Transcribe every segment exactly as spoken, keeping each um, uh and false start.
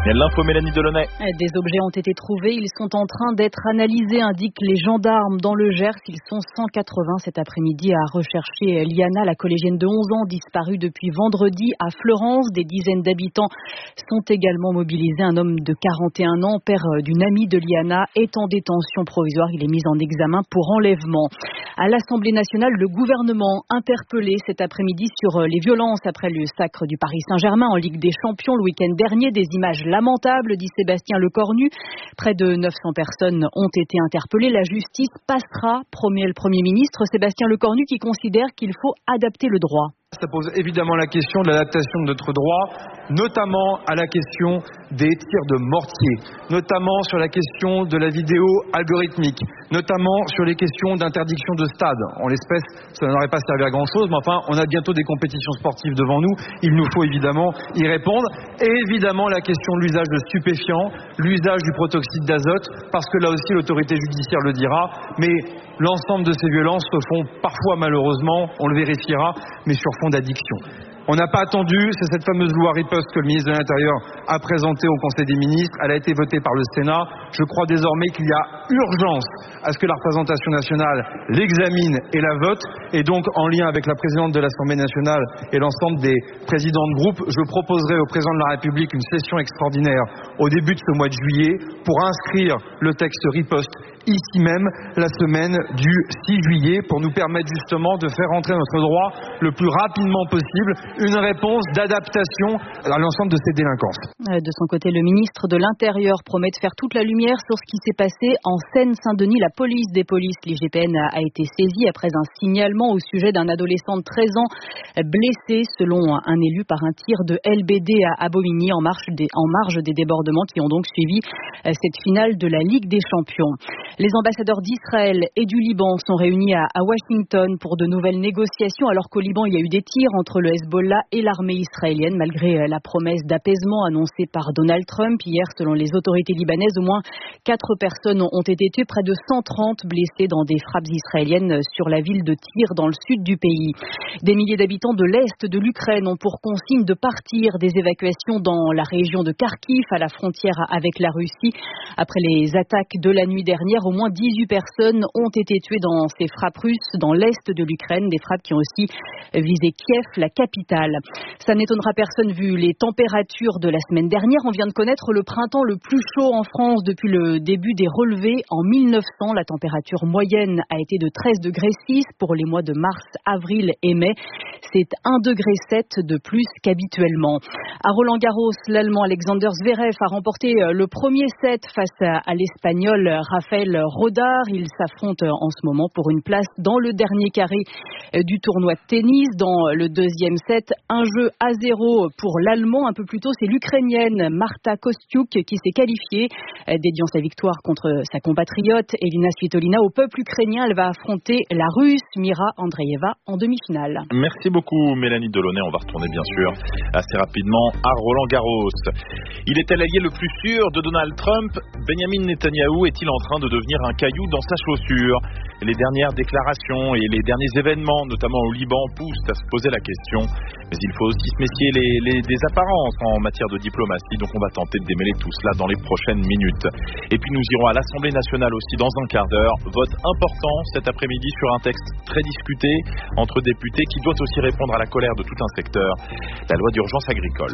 L'info Mélanie Delaunay. Des objets ont été trouvés, ils sont en train d'être analysés, indiquent les gendarmes dans le Gers. Ils sont cent quatre-vingts cet après-midi à rechercher Liana, la collégienne de onze ans disparue depuis vendredi à Fleurance. Des dizaines d'habitants sont également mobilisés. Un homme de quarante et un ans, père d'une amie de Liana, est en détention provisoire. Il est mis en examen pour enlèvement. À l'Assemblée nationale, le gouvernement interpellé cet après-midi sur les violences après le sacre du Paris Saint-Germain en Ligue des Champions le week-end dernier. Des images lamentable, dit Sébastien Lecornu. Près de neuf cents personnes ont été interpellées. La justice passera, promet le Premier ministre Sébastien Lecornu, qui considère qu'il faut adapter le droit. Ça pose évidemment la question de l'adaptation de notre droit, notamment à la question des tirs de mortier, notamment sur la question de la vidéo algorithmique, notamment sur les questions d'interdiction de stade. En l'espèce, ça n'aurait pas servi à grand-chose, mais enfin, on a bientôt des compétitions sportives devant nous. Il nous faut évidemment y répondre. Et évidemment, la question de l'usage de stupéfiants, l'usage du protoxyde d'azote, parce que là aussi, l'autorité judiciaire le dira. Mais l'ensemble de ces violences se font parfois, malheureusement, on le vérifiera, mais sur fond d'addiction. On n'a pas attendu, c'est cette fameuse loi riposte que le ministre de l'Intérieur a présentée au Conseil des ministres. Elle a été votée par le Sénat. Je crois désormais qu'il y a urgence à ce que la représentation nationale l'examine et la vote. Et donc, en lien avec la présidente de l'Assemblée nationale et l'ensemble des présidents de groupe, je proposerai au président de la République une session extraordinaire au début de ce mois de juillet pour inscrire le texte riposte ici même la semaine du six juillet pour nous permettre justement de faire entrer notre droit le plus rapidement possible une réponse d'adaptation à l'ensemble de ces délinquances. De son côté, le ministre de l'Intérieur promet de faire toute la lumière sur ce qui s'est passé en Seine-Saint-Denis. La police des polices, l'I G P N, a été saisie après un signalement au sujet d'un adolescent de treize ans blessé, selon un élu, par un tir de L B D à Bobigny en marge des, en marge des débordements qui ont donc suivi cette finale de la Ligue des Champions. Les ambassadeurs d'Israël et du Liban sont réunis à, à Washington pour de nouvelles négociations, alors qu'au Liban, il y a eu des tirs entre le Hezbollah et l'armée israélienne, malgré la promesse d'apaisement annoncée par Donald Trump. Hier, selon les autorités libanaises, au moins quatre personnes ont été tuées, près de cent trente blessées dans des frappes israéliennes sur la ville de Tyr, dans le sud du pays. Des milliers d'habitants de l'Est de l'Ukraine ont pour consigne de partir. Des évacuations dans la région de Kharkiv, à la frontière avec la Russie. Après les attaques de la nuit dernière, au moins dix-huit personnes ont été tuées dans ces frappes russes dans l'Est de l'Ukraine. Des frappes qui ont aussi visé Kiev, la capitale. Ça n'étonnera personne vu les températures de la semaine dernière. On vient de connaître le printemps le plus chaud en France depuis le début des relevés. En mille neuf cents, la température moyenne a été de treize degrés six pour les mois de mars, avril et mai. C'est un degré sept de plus qu'habituellement. À Roland-Garros, l'Allemand Alexander Zverev a remporté le premier set face à l'Espagnol Rafael Rodar. Ils s'affrontent en ce moment pour une place dans le dernier carré du tournoi de tennis. Dans le deuxième set, un jeu à zéro pour l'Allemand. Un peu plus tôt, c'est l'Ukrainienne Marta Kostyuk qui s'est qualifiée, dédiant sa victoire contre sa compatriote Elina Svitolina au peuple ukrainien. Elle va affronter la Russe Mira Andreeva en demi-finale. Merci beaucoup Mélanie Delaunay. On va retourner bien sûr assez rapidement à Roland-Garros. Il est l'allié le plus sûr de Donald Trump. Benjamin Netanyahou est-il en train de devenir un caillou dans sa chaussure? Les dernières déclarations et les derniers événements, notamment au Liban, poussent à se poser la question. Mais il faut aussi se méfier les, les, des apparences en matière de diplomatie. Donc on va tenter de démêler tout cela dans les prochaines minutes. Et puis nous irons à l'Assemblée nationale aussi dans un quart d'heure. Vote important cet après-midi sur un texte très discuté entre députés qui doit aussi répondre à la colère de tout un secteur. La loi d'urgence agricole.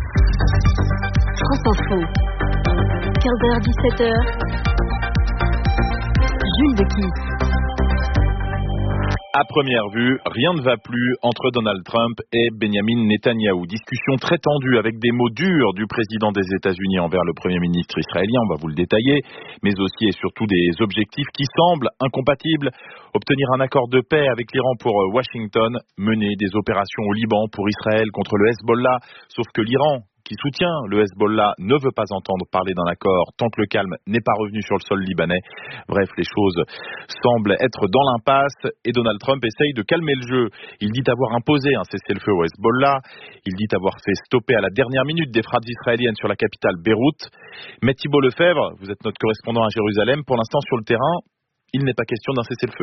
France Info. quinze heures dix-sept heures. Jules Dequy. À première vue, rien ne va plus entre Donald Trump et Benjamin Netanyahou. Discussion très tendue avec des mots durs du président des États-Unis envers le Premier ministre israélien, on va vous le détailler, mais aussi et surtout des objectifs qui semblent incompatibles. Obtenir un accord de paix avec l'Iran pour Washington, mener des opérations au Liban pour Israël contre le Hezbollah, sauf que l'Iran, qui soutient le Hezbollah, ne veut pas entendre parler d'un accord tant que le calme n'est pas revenu sur le sol libanais. Bref, les choses semblent être dans l'impasse et Donald Trump essaye de calmer le jeu. Il dit avoir imposé un cessez-le-feu au Hezbollah. Il dit avoir fait stopper à la dernière minute des frappes israéliennes sur la capitale Beyrouth. Mais Thibault Lefebvre, vous êtes notre correspondant à Jérusalem, pour l'instant sur le terrain, il n'est pas question d'un cessez-le-feu.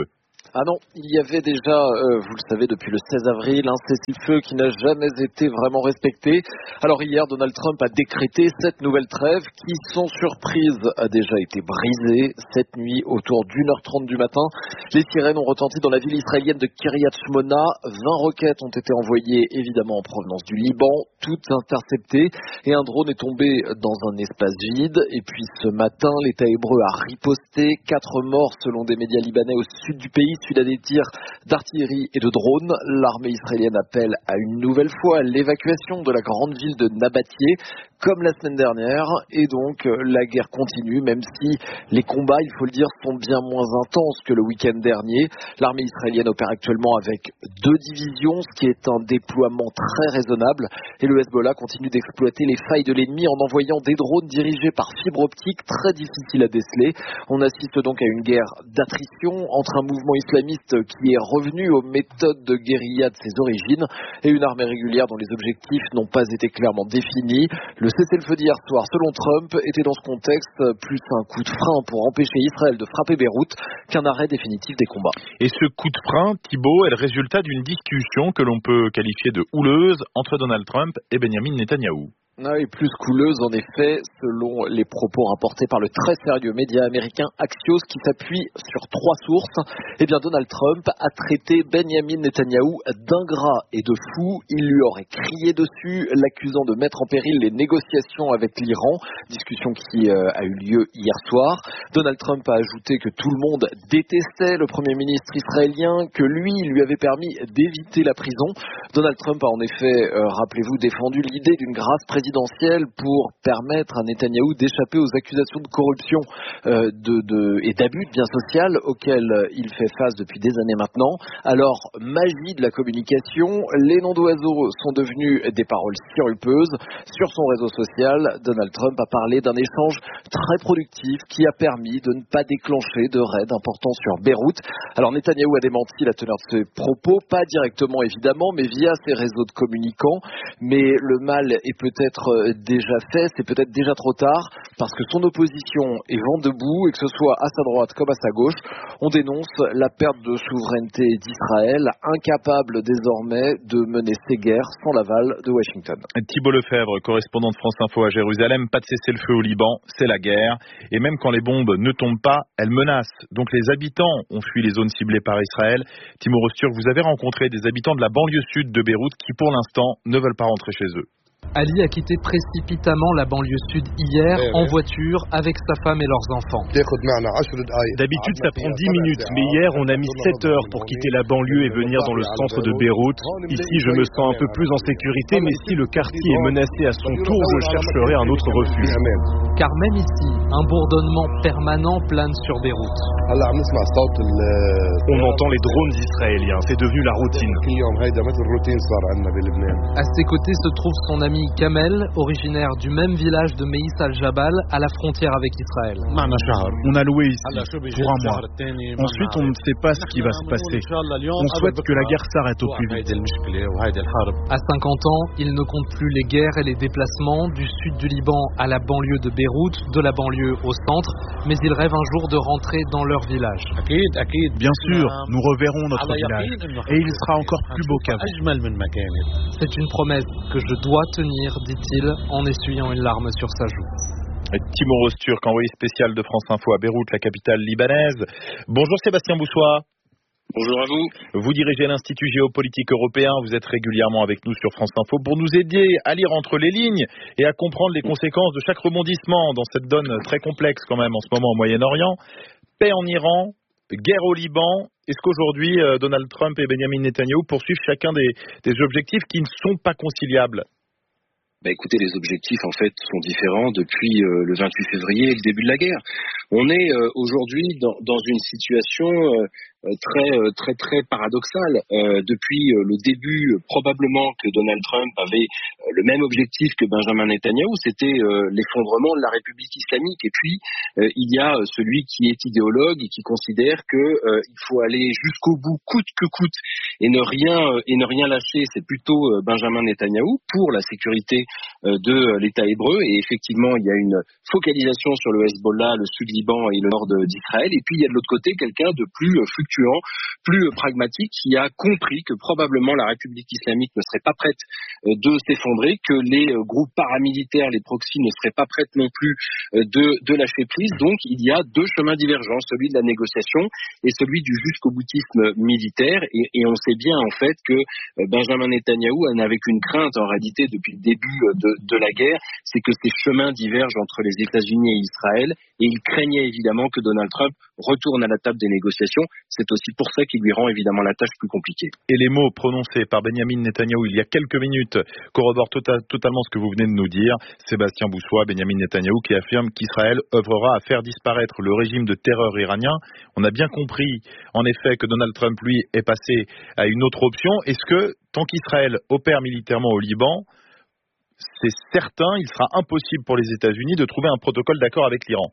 Ah non, il y avait déjà, euh, vous le savez, depuis le seize avril, un cessez-le-feu qui n'a jamais été vraiment respecté. Alors hier, Donald Trump a décrété cette nouvelle trêve qui, sans surprise, a déjà été brisée cette nuit autour d'une heure trente du matin. Les sirènes ont retenti dans la ville israélienne de Kiryat Shmona. vingt roquettes ont été envoyées évidemment en provenance du Liban, toutes interceptées, et un drone est tombé dans un espace vide. Et puis ce matin, l'État hébreu a riposté, quatre morts selon des médias libanais au sud du pays, suite à des tirs d'artillerie et de drones. L'armée israélienne appelle à une nouvelle fois à l'évacuation de la grande ville de Nabatieh, comme la semaine dernière, et donc la guerre continue, même si les combats, il faut le dire, sont bien moins intenses que le week-end dernier. L'armée israélienne opère actuellement avec deux divisions, ce qui est un déploiement très raisonnable, et le Hezbollah continue d'exploiter les failles de l'ennemi en envoyant des drones dirigés par fibre optique très difficiles à déceler. On assiste donc à une guerre d'attrition entre un mouvement islamiste qui est revenu aux méthodes de guérilla de ses origines et une armée régulière dont les objectifs n'ont pas été clairement définis. Le cessez-le-feu d'hier soir, selon Trump, était dans ce contexte plus un coup de frein pour empêcher Israël de frapper Beyrouth qu'un arrêt définitif des combats. Et ce coup de frein, Thibault, est le résultat d'une discussion que l'on peut qualifier de houleuse entre Donald Trump et Benjamin Netanyahou. Ah oui, plus couleuse en effet, selon les propos rapportés par le très sérieux média américain Axios qui s'appuie sur trois sources. Eh bien, Donald Trump a traité Benjamin Netanyahou d'ingrat et de fou. Il lui aurait crié dessus, l'accusant de mettre en péril les négociations avec l'Iran, discussion qui euh, a eu lieu hier soir. Donald Trump a ajouté que tout le monde détestait le Premier ministre israélien, que lui lui avait permis d'éviter la prison. Donald Trump a en effet, euh, rappelez-vous, défendu l'idée d'une grâce présidentielle pour permettre à Netanyahou d'échapper aux accusations de corruption euh, de, de, et d'abus de biens sociaux auxquels il fait face depuis des années maintenant. Alors, magie de la communication, les noms d'oiseaux sont devenus des paroles sirupeuses. Sur son réseau social, Donald Trump a parlé d'un échange très productif qui a permis de ne pas déclencher de raid important sur Beyrouth. Alors, Netanyahou a démenti la teneur de ses propos, pas directement évidemment, mais via ses réseaux de communicants. Mais le mal est peut-être déjà fait, c'est peut-être déjà trop tard, parce que son opposition est vent debout, et que ce soit à sa droite comme à sa gauche, on dénonce la perte de souveraineté d'Israël, incapable désormais de mener ses guerres sans l'aval de Washington. Thibault Lefebvre, correspondant de France Info à Jérusalem, pas de cessez-le-feu au Liban, c'est la guerre, et même quand les bombes ne tombent pas, elles menacent. Donc les habitants ont fui les zones ciblées par Israël. Timo Rostur, vous avez rencontré des habitants de la banlieue sud de Beyrouth qui pour l'instant ne veulent pas rentrer chez eux. Ali a quitté précipitamment la banlieue sud hier en voiture avec sa femme et leurs enfants. D'habitude ça prend dix minutes, mais hier on a mis sept heures pour quitter la banlieue et venir dans le centre de Beyrouth. Ici je me sens un peu plus en sécurité, mais si le quartier est menacé à son tour, je chercherai un autre refuge. Car même ici, un bourdonnement permanent plane sur Beyrouth. On entend les drones israéliens, c'est devenu la routine. À ses côtés se trouve son ami Kamel, originaire du même village de Meis al-Jabal, à la frontière avec Israël. On a loué ici pour un mois. Ensuite, on ne sait pas ce qui va se passer. On souhaite que la guerre s'arrête au plus vite. À cinquante ans, il ne compte plus les guerres et les déplacements du sud du Liban à la banlieue de Beyrouth, de la banlieue au centre, mais il rêve un jour de rentrer dans leur village. Bien sûr, nous reverrons notre village et il sera encore plus beau qu'avant. C'est une promesse que je dois tenir, dit-il, en essuyant une larme sur sa joue. Timo Rostur, envoyé spécial de France Info à Beyrouth, la capitale libanaise. Bonjour Sébastien Boussois. Bonjour à vous. Vous dirigez l'Institut géopolitique européen, vous êtes régulièrement avec nous sur France Info pour nous aider à lire entre les lignes et à comprendre les conséquences de chaque rebondissement dans cette donne très complexe quand même en ce moment au Moyen-Orient. Paix en Iran, guerre au Liban. Est-ce qu'aujourd'hui Donald Trump et Benjamin Netanyahou poursuivent chacun des, des objectifs qui ne sont pas conciliables ? Bah écoutez, les objectifs en fait sont différents depuis euh, le vingt-huit février et le début de la guerre. On est euh, aujourd'hui dans, dans une situation euh, très euh, très très paradoxale. Euh, depuis euh, le début, euh, probablement que Donald Trump avait euh, le même objectif que Benjamin Netanyahou, c'était euh, l'effondrement de la République islamique. Et puis euh, il y a euh, celui qui est idéologue et qui considère que euh, il faut aller jusqu'au bout, coûte que coûte, et ne rien euh, et ne rien lâcher. C'est plutôt euh, Benjamin Netanyahou pour la sécurité de l'État hébreu, et effectivement il y a une focalisation sur le Hezbollah, le sud Liban et le nord d'Israël, et puis il y a de l'autre côté quelqu'un de plus fluctuant fluctuant, plus pragmatique, qui a compris que probablement la République islamique ne serait pas prête de s'effondrer, que les groupes paramilitaires, les proxys, ne seraient pas prêtes non plus de, de lâcher prise. Donc il y a deux chemins divergents, celui de la négociation et celui du jusqu'au boutisme militaire. Et, et on sait bien en fait que Benjamin Netanyahou n'avait qu'une crainte en réalité depuis le début de, de la guerre, c'est que ces chemins divergent entre les États-Unis et Israël, et il craignait évidemment que Donald Trump retourne à la table des négociations. C'est aussi pour ça qu'il lui rend évidemment la tâche plus compliquée. Et les mots prononcés par Benyamin Netanyahou il y a quelques minutes corroborent tota- totalement ce que vous venez de nous dire. Sébastien Boussois, Benyamin Netanyahou qui affirme qu'Israël œuvrera à faire disparaître le régime de terreur iranien. On a bien compris en effet que Donald Trump lui est passé à une autre option. Est-ce que tant qu'Israël opère militairement au Liban, c'est certain, il sera impossible pour les États-Unis de trouver un protocole d'accord avec l'Iran?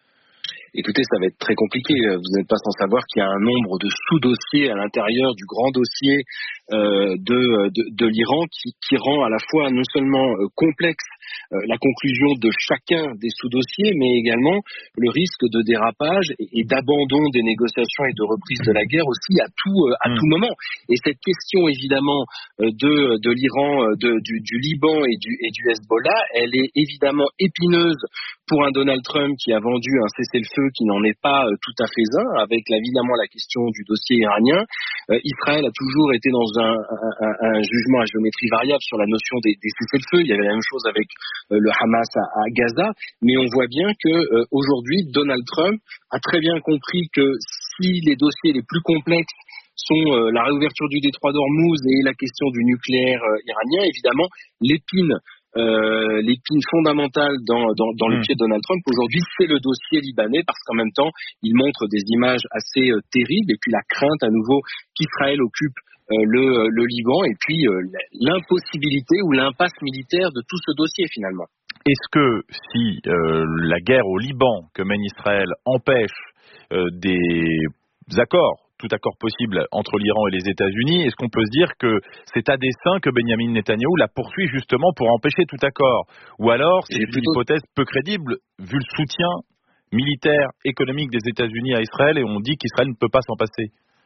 Écoutez, ça va être très compliqué. Vous n'êtes pas sans savoir qu'il y a un nombre de sous-dossiers à l'intérieur du grand dossier euh, de, de, de l'Iran qui, qui rend à la fois non seulement euh, complexe euh, la conclusion de chacun des sous-dossiers, mais également le risque de dérapage et, et d'abandon des négociations et de reprise de la guerre aussi à tout euh, à mmh. tout moment. Et cette question évidemment euh, de, de l'Iran, de, du, du Liban et du, et du Hezbollah, elle est évidemment épineuse pour un Donald Trump qui a vendu un cessez-le-feu qui n'en est pas euh, tout à fait un, avec évidemment la question du dossier iranien. Euh, Israël a toujours été dans un, un, un jugement à géométrie variable sur la notion des, des cessez-le-feu. Il y avait la même chose avec euh, le Hamas à, à Gaza, mais on voit bien que euh, aujourd'hui Donald Trump a très bien compris que si les dossiers les plus complexes sont euh, la réouverture du détroit d'Ormuz et la question du nucléaire euh, iranien, évidemment l'épine Euh, l'épine fondamentale dans, dans, dans le pied de Donald Trump aujourd'hui, c'est le dossier libanais, parce qu'en même temps, il montre des images assez euh, terribles, et puis la crainte à nouveau qu'Israël occupe euh, le, le Liban, et puis euh, l'impossibilité ou l'impasse militaire de tout ce dossier finalement. Est-ce que si euh, la guerre au Liban que mène Israël empêche euh, des accords, tout accord possible entre l'Iran et les États-Unis, est-ce qu'on peut se dire que c'est à dessein que Benyamin Netanyahou la poursuit justement pour empêcher tout accord? Ou alors, c'est une plutôt... hypothèse peu crédible, vu le soutien militaire, économique des États-Unis à Israël, et on dit qu'Israël ne peut pas s'en passer?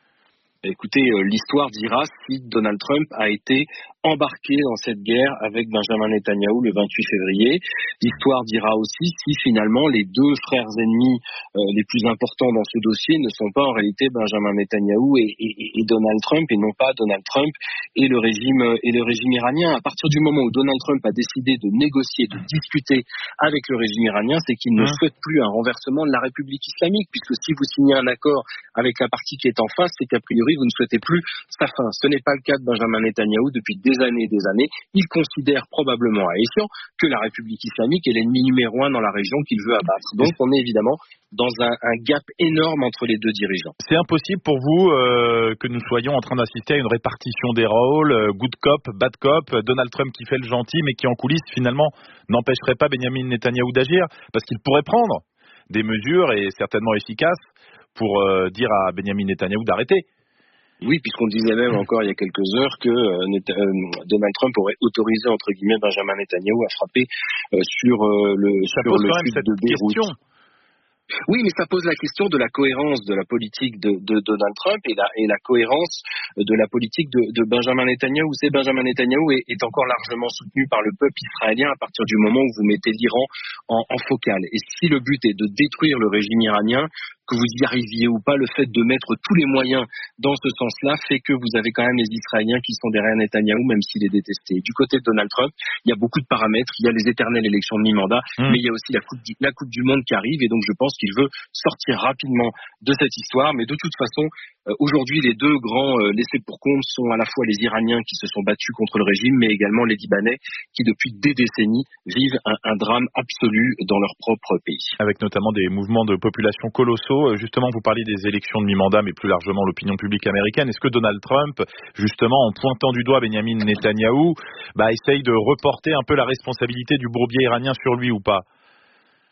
Écoutez, euh, l'histoire dira si Donald Trump a été embarqué dans cette guerre avec Benjamin Netanyahou le vingt-huit février. L'histoire dira aussi si finalement les deux frères ennemis euh, les plus importants dans ce dossier ne sont pas en réalité Benjamin Netanyahou et, et, et Donald Trump, et non pas Donald Trump et le régime et le régime iranien. À partir du moment où Donald Trump a décidé de négocier, de discuter avec le régime iranien, c'est qu'il ne souhaite plus un renversement de la République islamique, puisque si vous signez un accord avec la partie qui est en face, c'est qu'a priori vous ne souhaitez plus sa fin. Ce n'est pas le cas de Benjamin Netanyahou depuis des années et des années. Il considère probablement à escient que la République islamique est l'ennemi numéro un dans la région qu'il veut abattre. Donc on est évidemment dans un, un gap énorme entre les deux dirigeants. C'est impossible pour vous euh, que nous soyons en train d'assister à une répartition des rôles, euh, good cop, bad cop, Donald Trump qui fait le gentil mais qui en coulisses finalement n'empêcherait pas Benyamin Netanyahou d'agir, parce qu'il pourrait prendre des mesures, et certainement efficaces, pour euh, dire à Benyamin Netanyahou d'arrêter. Oui, puisqu'on disait même encore il y a quelques heures que euh, Net- euh, Donald Trump aurait autorisé entre guillemets Benjamin Netanyahou à frapper euh, sur euh, le ça sur pose le quand même sud cette de Beyrouth. Question. Oui, mais ça pose la question de la cohérence de la politique de, de Donald Trump et la, et la cohérence de la politique de, de Benjamin Netanyahou. C'est Benjamin Netanyahou est, est encore largement soutenu par le peuple israélien à partir du moment où vous mettez l'Iran en, en focale. Et si le but est de détruire le régime iranien, que vous y arriviez ou pas, le fait de mettre tous les moyens dans ce sens-là fait que vous avez quand même les Israéliens qui sont derrière Netanyahou, même s'il est détesté. Du côté de Donald Trump, il y a beaucoup de paramètres. Il y a les éternelles élections de mi-mandat, mmh. mais il y a aussi la coupe, du, la coupe du Monde qui arrive, et donc je pense qu'il veut sortir rapidement de cette histoire. Mais de toute façon, euh, aujourd'hui, les deux grands euh, laissés pour compte sont à la fois les Iraniens qui se sont battus contre le régime, mais également les Libanais qui, depuis des décennies, vivent un, un drame absolu dans leur propre pays. Avec notamment des mouvements de population colossaux. Justement, vous parliez des élections de mi-mandat, mais plus largement l'opinion publique américaine. Est-ce que Donald Trump, justement, en pointant du doigt Benyamin Netanyahou, bah, essaye de reporter un peu la responsabilité du bourbier iranien sur lui ou pas?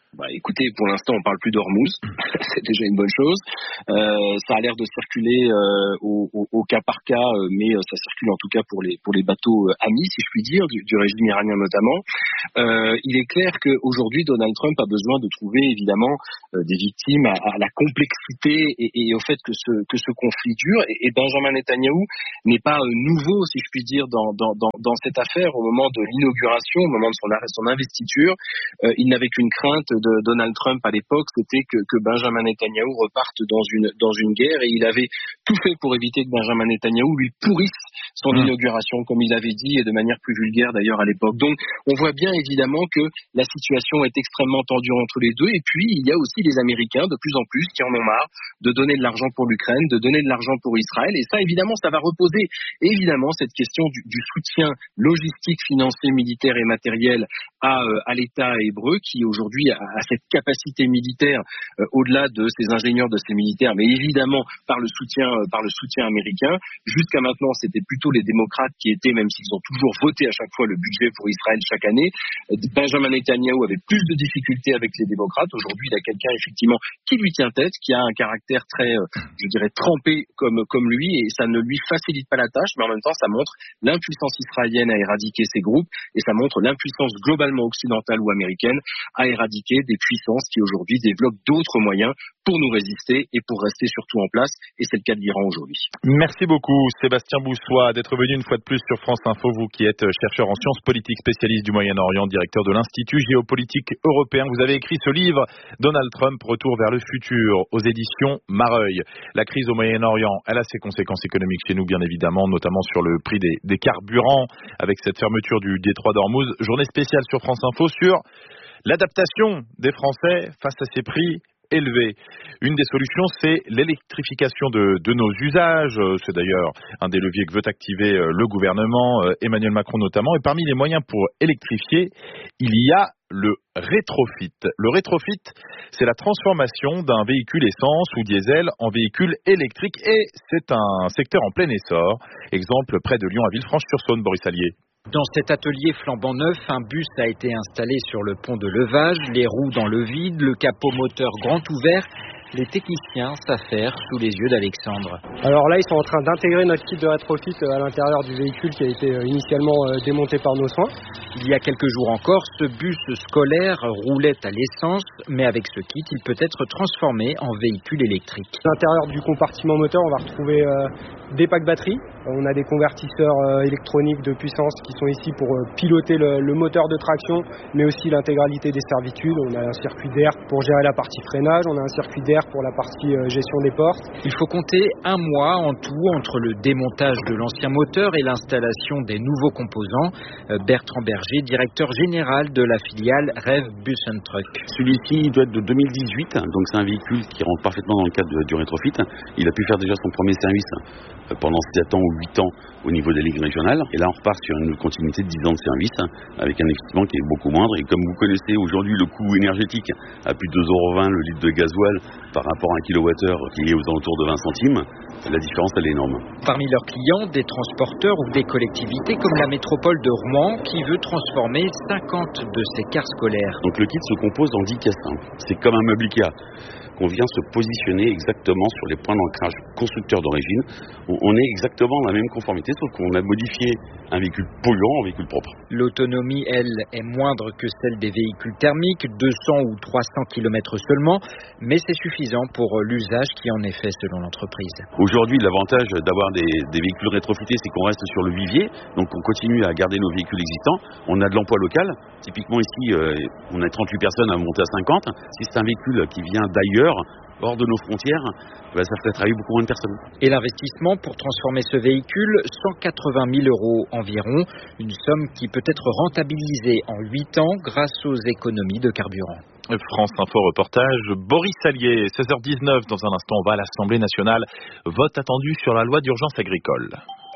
Bah, écoutez, pour l'instant, on parle plus d'Ormuz. C'est déjà une bonne chose. Euh, ça a l'air de circuler euh, au, au, au cas par cas, euh, mais euh, ça circule en tout cas pour les pour les bateaux euh, amis, si je puis dire, du, du régime iranien notamment. Euh, il est clair qu'aujourd'hui, Donald Trump a besoin de trouver évidemment euh, des victimes à, à la complexité et, et au fait que ce que ce conflit dure. Et, et Benjamin Netanyahou n'est pas euh, nouveau, si je puis dire, dans dans dans, dans cette affaire. Au moment de l'inauguration, au moment de son, son investiture, euh, il n'avait qu'une crainte de Donald Trump à l'époque, c'était que, que Benjamin Netanyahou reparte dans une dans une guerre, et il avait tout fait pour éviter que Benjamin Netanyahou lui pourrisse son mmh. inauguration, comme il avait dit, et de manière plus vulgaire d'ailleurs à l'époque. Donc on voit bien évidemment que la situation est extrêmement tendue entre les deux, et puis il y a aussi les Américains de plus en plus qui en ont marre de donner de l'argent pour l'Ukraine, de donner de l'argent pour Israël, et ça évidemment ça va reposer évidemment cette question du, du soutien logistique, financier, militaire et matériel à, euh, à l'État hébreu, qui aujourd'hui a, a cette capacité militaire euh, au-delà de ses ingénieurs, de ses militaires, mais évidemment par le soutien euh, par le soutien américain. Jusqu'à maintenant, c'était plutôt les démocrates qui étaient, même s'ils ont toujours voté à chaque fois le budget pour Israël chaque année. Benjamin Netanyahou avait plus de difficultés avec les démocrates. Aujourd'hui, il a quelqu'un effectivement qui lui tient tête, qui a un caractère très, euh, je dirais, trempé comme comme lui, et ça ne lui facilite pas la tâche, mais en même temps, ça montre l'impuissance israélienne à éradiquer ces groupes, et ça montre l'impuissance globalement occidentale ou américaine à éradiquer des puissances qui aujourd'hui développent d'autres moyens pour nous résister et pour rester surtout en place, et c'est le cas de l'Iran aujourd'hui. Merci beaucoup Sébastien Boussois d'être venu une fois de plus sur France Info, vous qui êtes chercheur en sciences politiques, spécialiste du Moyen-Orient, directeur de l'Institut géopolitique européen. Vous avez écrit ce livre, Donald Trump, Retour vers le futur, aux éditions Mareuil. La crise au Moyen-Orient, elle a ses conséquences économiques chez nous bien évidemment, notamment sur le prix des, des carburants, avec cette fermeture du détroit d'Ormuz. Journée spéciale sur France Info sur l'adaptation des Français face à ces prix élevés. Une des solutions, c'est l'électrification de, de nos usages. C'est d'ailleurs un des leviers que veut activer le gouvernement, Emmanuel Macron notamment. Et parmi les moyens pour électrifier, il y a le rétrofit. Le rétrofit, c'est la transformation d'un véhicule essence ou diesel en véhicule électrique, et c'est un secteur en plein essor. Exemple près de Lyon à Villefranche-sur-Saône, Boris Allier. Dans cet atelier flambant neuf, un bus a été installé sur le pont de levage, les roues dans le vide, le capot moteur grand ouvert. Les techniciens s'affairent sous les yeux d'Alexandre. Alors là, ils sont en train d'intégrer notre kit de rétrofit à l'intérieur du véhicule qui a été initialement démonté par nos soins. Il y a quelques jours encore, ce bus scolaire roulait à l'essence, mais avec ce kit, il peut être transformé en véhicule électrique. À l'intérieur du compartiment moteur, on va retrouver euh, des packs batteries. On a des convertisseurs euh, électroniques de puissance qui sont ici pour euh, piloter le, le moteur de traction, mais aussi l'intégralité des servitudes. On a un circuit d'air pour gérer la partie freinage, on a un circuit d'air pour la partie euh, gestion des portes. Il faut compter un mois en tout entre le démontage de l'ancien moteur et l'installation des nouveaux composants. Euh, Bertrand Berger, directeur général de la filiale Rev Bus and Truck. Celui-ci doit être de deux mille dix-huit, donc c'est un véhicule qui rentre parfaitement dans le cadre du rétrofit. Il a pu faire déjà son premier service pendant sept ans ou huit ans au niveau des ligues régionales. Et là, on repart sur une continuité de dix ans de service avec un investissement qui est beaucoup moindre. Et comme vous connaissez aujourd'hui le coût énergétique à plus de deux euros vingt le litre de gasoil par rapport à un kilowattheure qui est aux alentours de vingt centimes, la différence elle est énorme. Parmi leurs clients, des transporteurs ou des collectivités comme la métropole de Rouen qui veut transformer cinquante de ses cars scolaires. Donc le kit se compose en dix caissons. C'est comme un meuble Ikea. On vient se positionner exactement sur les points d'ancrage constructeurs d'origine. On est exactement dans la même conformité, sauf qu'on a modifié un véhicule polluant en véhicule propre. L'autonomie, elle, est moindre que celle des véhicules thermiques, deux cents ou trois cents kilomètres seulement, mais c'est suffisant pour l'usage qui en est fait selon l'entreprise. Aujourd'hui, l'avantage d'avoir des, des véhicules rétrofités, c'est qu'on reste sur le vivier, donc on continue à garder nos véhicules existants. On a de l'emploi local. Typiquement ici, euh, on a trente-huit personnes à monter à cinquante. Si c'est un véhicule qui vient d'ailleurs, hors de nos frontières, bah, ça fait travailler beaucoup moins de personnes. Et l'investissement pour transformer ce véhicule, cent quatre-vingt mille euros environ, une somme qui peut être rentabilisée en huit ans grâce aux économies de carburant. France Info reportage, Boris Allier, seize heures dix-neuf. Dans un instant, on va à l'Assemblée nationale. Vote attendu sur la loi d'urgence agricole.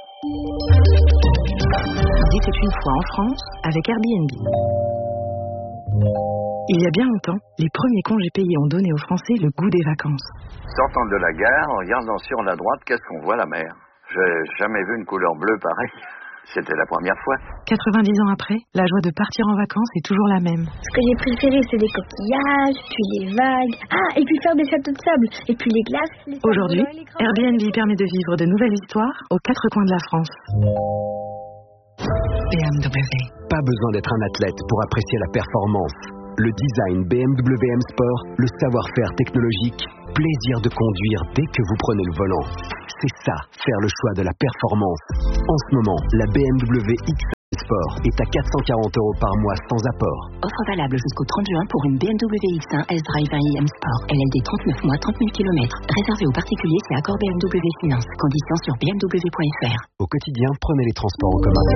C'était une fois en France avec Airbnb. Il y a bien longtemps, les premiers congés payés ont donné aux Français le goût des vacances. Sortant de la gare, en regardant sur la droite, qu'est-ce qu'on voit, la mer? J'ai jamais vu une couleur bleue pareille. C'était la première fois. quatre-vingt-dix ans après, la joie de partir en vacances est toujours la même. Ce que j'ai préféré, c'est les coquillages, puis les vagues. Ah, et puis faire des châteaux de sable. Et puis les glaces. Les Aujourd'hui, Airbnb permet de vivre de nouvelles histoires aux quatre coins de la France. B M W. Pas besoin d'être un athlète pour apprécier la performance. Le design B M W M Sport, le savoir-faire technologique, plaisir de conduire dès que vous prenez le volant. C'est ça, faire le choix de la performance. En ce moment, la B M W X Sport est à quatre cent quarante euros par mois sans apport. Offre valable jusqu'au trente juin pour une B M W X un S-Drive I M Sport. L L D trente-neuf mois, trente mille kilomètres. Réservé aux particuliers, c'est accord B M W Finance. Conditions sur b m w point f r. Au quotidien, prenez les transports en commun.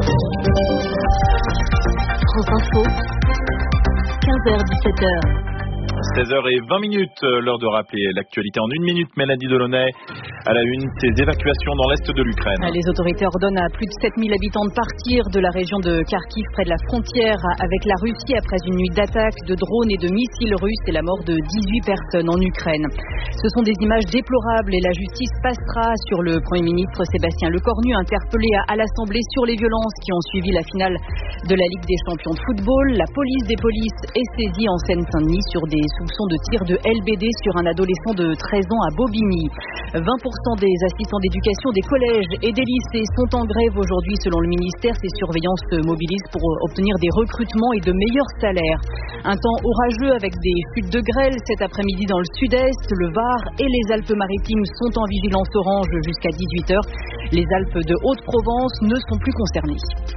France Info, quinze heures dix-sept heures. seize heures vingt minutes, l'heure de rappeler l'actualité en une minute. Mélanie Delaunay, à la une, ces évacuations dans l'est de l'Ukraine. Les autorités ordonnent à plus de sept mille habitants de partir de la région de Kharkiv, près de la frontière avec la Russie, après une nuit d'attaques, de drones et de missiles russes et la mort de dix-huit personnes en Ukraine. Ce sont des images déplorables et la justice passera sur le Premier ministre Sébastien Lecornu, interpellé à l'Assemblée sur les violences qui ont suivi la finale de la Ligue des champions de football. La police des polices est saisie en Seine-Saint-Denis sur des soupçons de tir de L B D sur un adolescent de treize ans à Bobigny. vingt pour cent des assistants d'éducation des collèges et des lycées sont en grève aujourd'hui selon le ministère. Ces surveillants se mobilisent pour obtenir des recrutements et de meilleurs salaires. Un temps orageux avec des chutes de grêle cet après-midi dans le sud-est. Le Var et les Alpes-Maritimes sont en vigilance orange jusqu'à dix-huit heures. Les Alpes de Haute-Provence ne sont plus concernées.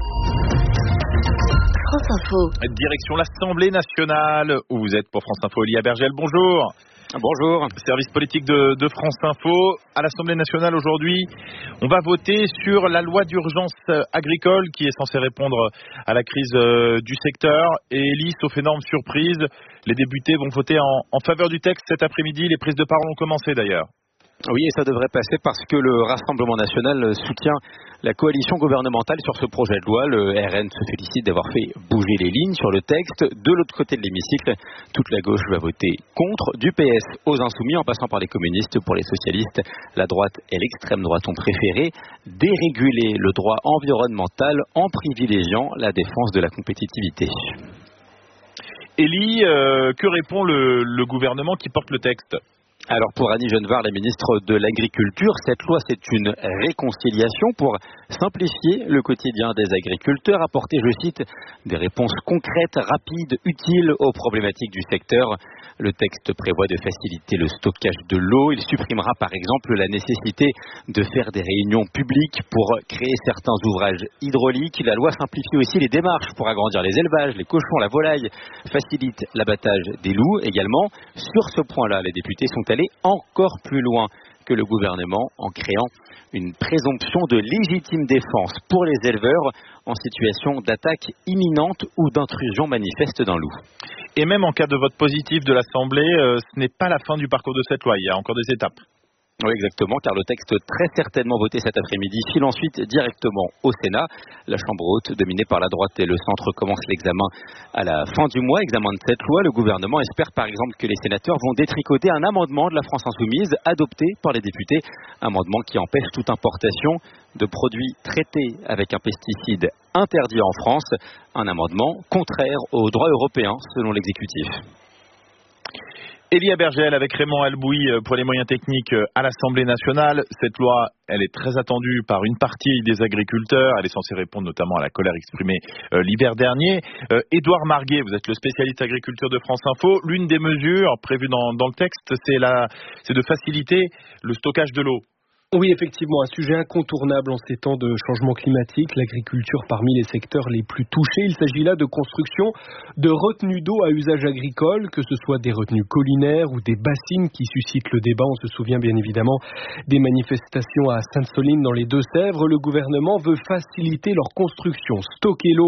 France Info. Direction l'Assemblée nationale où vous êtes pour France Info. Elia Bergel, bonjour. Bonjour. Service politique de, de France Info. À l'Assemblée nationale aujourd'hui, on va voter sur la loi d'urgence agricole qui est censée répondre à la crise euh, du secteur. Et Elie, sauf énorme surprise, les députés vont voter en, en faveur du texte cet après-midi. Les prises de parole ont commencé d'ailleurs. Oui, et ça devrait passer parce que le Rassemblement national soutient la coalition gouvernementale sur ce projet de loi. Le R N se félicite d'avoir fait bouger les lignes sur le texte. De l'autre côté de l'hémicycle, toute la gauche va voter contre, du P S aux Insoumis, en passant par les communistes. Pour les socialistes, la droite et l'extrême droite ont préféré déréguler le droit environnemental en privilégiant la défense de la compétitivité. Elie, euh, que répond le, le gouvernement qui porte le texte ? Alors pour Annie Genevard, la ministre de l'Agriculture, cette loi c'est une réconciliation pour simplifier le quotidien des agriculteurs, apporter, je cite, des réponses concrètes, rapides, utiles aux problématiques du secteur. Le texte prévoit de faciliter le stockage de l'eau. Il supprimera par exemple la nécessité de faire des réunions publiques pour créer certains ouvrages hydrauliques. La loi simplifie aussi les démarches pour agrandir les élevages, les cochons, la volaille, facilite l'abattage des loups également. Sur ce point-là, les députés sont allés encore plus loin que le gouvernement en créant une présomption de légitime défense pour les éleveurs en situation d'attaque imminente ou d'intrusion manifeste d'un loup. Et même en cas de vote positif de l'Assemblée, euh, ce n'est pas la fin du parcours de cette loi, il y a encore des étapes. Oui, exactement, car le texte très certainement voté cet après-midi file ensuite directement au Sénat. La Chambre haute, dominée par la droite et le centre, commence l'examen à la fin du mois, examen de cette loi. Le gouvernement espère par exemple que les sénateurs vont détricoter un amendement de la France insoumise adopté par les députés, amendement qui empêche toute importation de produits traités avec un pesticide interdit en France, un amendement contraire au droit européen selon l'exécutif. Elia Bergel avec Raymond Albouy pour les moyens techniques à l'Assemblée nationale. Cette loi, elle est très attendue par une partie des agriculteurs. Elle est censée répondre notamment à la colère exprimée euh, l'hiver dernier. Euh, Édouard Marguet, vous êtes le spécialiste agriculture de France Info. L'une des mesures prévues dans, dans le texte, c'est, la, c'est de faciliter le stockage de l'eau. Oui, effectivement, un sujet incontournable en ces temps de changement climatique, l'agriculture parmi les secteurs les plus touchés. Il s'agit là de construction de retenues d'eau à usage agricole, que ce soit des retenues collinaires ou des bassines qui suscitent le débat. On se souvient bien évidemment des manifestations à Sainte-Soline dans les Deux-Sèvres. Le gouvernement veut faciliter leur construction, stocker l'eau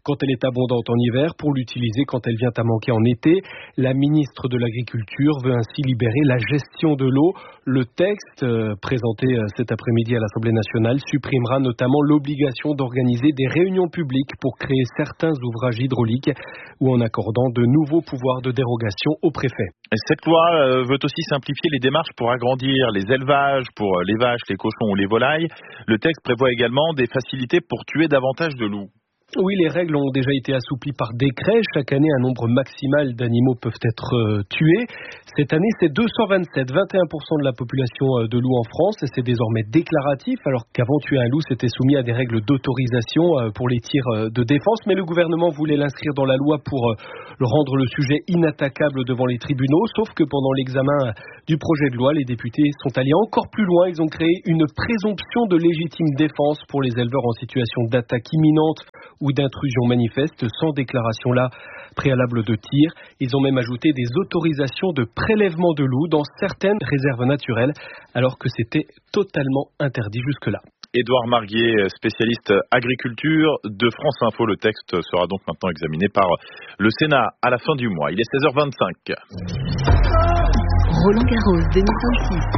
quand elle est abondante en hiver pour l'utiliser quand elle vient à manquer en été. La ministre de l'Agriculture veut ainsi libérer la gestion de l'eau. Le texte euh, présenté euh, cet après-midi à l'Assemblée nationale supprimera notamment l'obligation d'organiser des réunions publiques pour créer certains ouvrages hydrauliques ou en accordant de nouveaux pouvoirs de dérogation au préfet. Cette loi euh, veut aussi simplifier les démarches pour agrandir les élevages, pour euh, les vaches, les cochons ou les volailles. Le texte prévoit également des facilités pour tuer davantage de loups. Oui, les règles ont déjà été assouplies par décret. Chaque année, un nombre maximal d'animaux peuvent être euh, tués. Cette année, c'est deux cent vingt-sept, vingt et un pour cent de la population de loups en France. Et c'est désormais déclaratif, alors qu'avant, tuer un loup, c'était soumis à des règles d'autorisation euh, pour les tirs euh, de défense. Mais le gouvernement voulait l'inscrire dans la loi pour euh, rendre le sujet inattaquable devant les tribunaux. Sauf que pendant l'examen du projet de loi, les députés sont allés encore plus loin. Ils ont créé une présomption de légitime défense pour les éleveurs en situation d'attaque imminente ou d'intrusion manifeste sans déclaration là préalable de tir. Ils ont même ajouté des autorisations de prélèvement de loups dans certaines réserves naturelles, alors que c'était totalement interdit jusque-là. Édouard Marguier, spécialiste agriculture de France Info. Le texte sera donc maintenant examiné par le Sénat à la fin du mois. Il est seize heures vingt-cinq. Roland Garros deux mille vingt-six.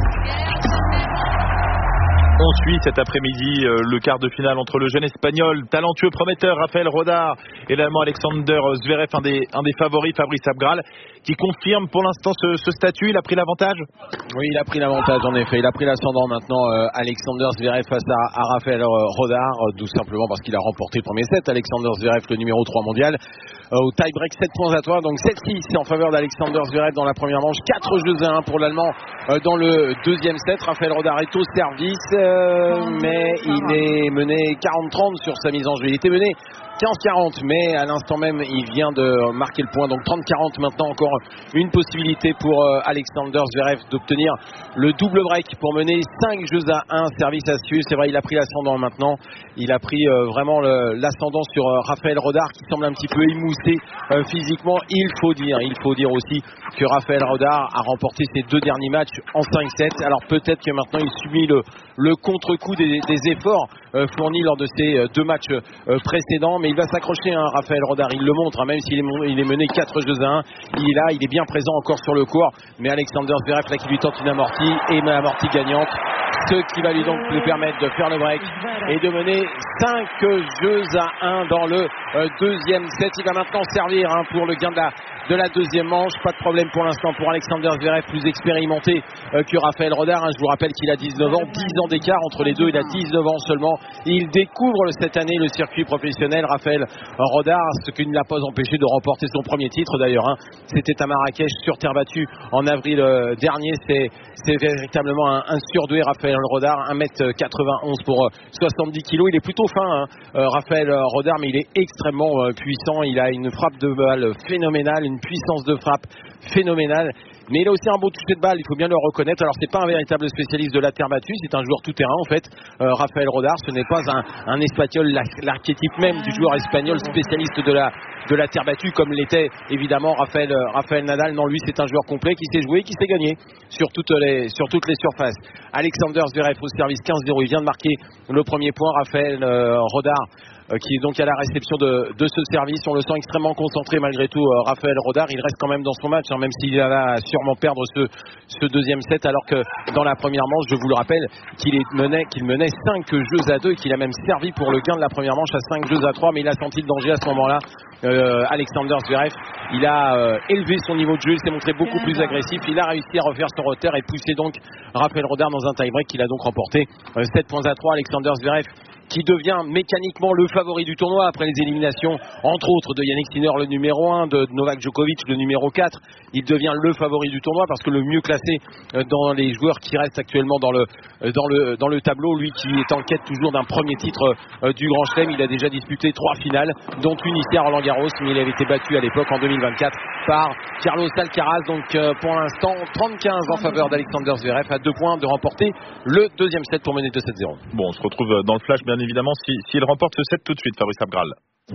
On suit cet après-midi euh, le quart de finale entre le jeune espagnol talentueux prometteur Rafael Rodar et l'allemand Alexander Zverev, un des, un des favoris, Fabrice Abgral, qui confirme pour l'instant ce, ce statut. Il a pris l'avantage ? Oui, il a pris l'avantage en effet. Il a pris l'ascendant maintenant, euh, Alexander Zverev face à, à Rafael Rodar, euh, tout simplement parce qu'il a remporté le premier set. Alexander Zverev, le numéro trois mondial, euh, au tie-break sept points à trois, donc sept six en faveur d'Alexander Zverev dans la première manche. quatre jeux à un pour l'allemand euh, dans le deuxième set. Rafael Rodar est au service. Euh, mais il est mené quarante trente sur sa mise en jeu. Il était mené quinze quarante, mais à l'instant même il vient de marquer le point, donc trente quarante maintenant. Encore une possibilité pour euh, Alexander Zverev d'obtenir le double break pour mener cinq jeux à un, service à suivre. C'est vrai, il a pris l'ascendant maintenant, il a pris euh, vraiment le, l'ascendant sur euh, Rafael Rodar, qui semble un petit peu émoussé euh, physiquement. Il faut dire, il faut dire aussi que Rafael Rodar a remporté ses deux derniers matchs en cinq sept, alors peut-être que maintenant il subit le, le contre-coup des, des efforts euh, fournis lors de ces euh, deux matchs euh, précédents, mais il va s'accrocher, hein, Rafael Rodar, il le montre, hein, même s'il est, il est mené quatre jeux à un, il est là, il est bien présent encore sur le court, mais Alexander Zverev là qui lui tente une amortie, et une amortie gagnante, ce qui va lui donc lui permettre de faire le break et de mener cinq jeux à un dans le euh, deuxième set. Il va maintenant servir, hein, pour le gain de la, de la deuxième manche. Pas de problème pour l'instant pour Alexander Zverev, plus expérimenté euh, que Rafael Rodar, hein. Je vous rappelle qu'il a dix-neuf ans, dix ans d'écart entre les deux, il a dix-neuf ans seulement. Il découvre cette année le circuit professionnel, Rafael Rodar, ce qui ne l'a pas empêché de remporter son premier titre d'ailleurs, hein. C'était à Marrakech sur terre battue en avril euh, dernier. C'est, c'est véritablement un, un surdoué, Rafael Rodar, un mètre quatre-vingt-onze pour euh, soixante-dix kilos. Il est plutôt fin, hein, euh, Rafael Rodar, mais il est extrêmement euh, puissant. Il a une frappe de balle phénoménale, une puissance de frappe phénoménale. Mais il a aussi un beau toucher de balle, il faut bien le reconnaître. Alors c'est pas un véritable spécialiste de la terre battue, c'est un joueur tout-terrain en fait. Euh, Rafael Rodar, ce n'est pas un, un espagnol, l'archétype même du joueur espagnol spécialiste de la, de la terre battue, comme l'était évidemment Rafael, euh, Rafael Nadal. Non, lui c'est un joueur complet qui sait jouer, qui sait gagner sur toutes les, sur toutes les surfaces. Alexander Zverev au service quinze zéro, il vient de marquer le premier point. Rafael euh, Rodar, Euh, qui est donc à la réception de, de ce service. On le sent extrêmement concentré malgré tout, euh, Rafael Rodar. Il reste quand même dans son match, hein, même s'il va sûrement perdre ce, ce deuxième set, alors que dans la première manche, je vous le rappelle, qu'il est menait, qu'il menait cinq jeux à deux et qu'il a même servi pour le gain de la première manche à cinq jeux à trois, mais il a senti le danger à ce moment-là. Euh, Alexander Zverev, il a euh, élevé son niveau de jeu, il s'est montré beaucoup plus agressif, il a réussi à refaire son retard et pousser donc Rafael Rodar dans un tie-break qu'il a donc remporté euh, sept points à trois. Alexander Zverev qui devient mécaniquement le favori du tournoi après les éliminations, entre autres de Yannick Sinner, le numéro un, de Novak Djokovic, le numéro quatre. Il devient le favori du tournoi parce que le mieux classé dans les joueurs qui restent actuellement dans le, dans le, dans le tableau, lui qui est en quête toujours d'un premier titre du Grand Chelem, il a déjà disputé trois finales, dont une ici à Roland Garros, mais il avait été battu à l'époque en deux mille vingt-quatre par Carlos Alcaraz. Donc pour l'instant, trente quinze en faveur d'Alexander Zverev, à deux points de remporter le deuxième set pour mener deux sept zéro. Bon, on se retrouve dans le flash bien évidemment s'il si, si remporte ce set tout de suite, Fabrice Abgral.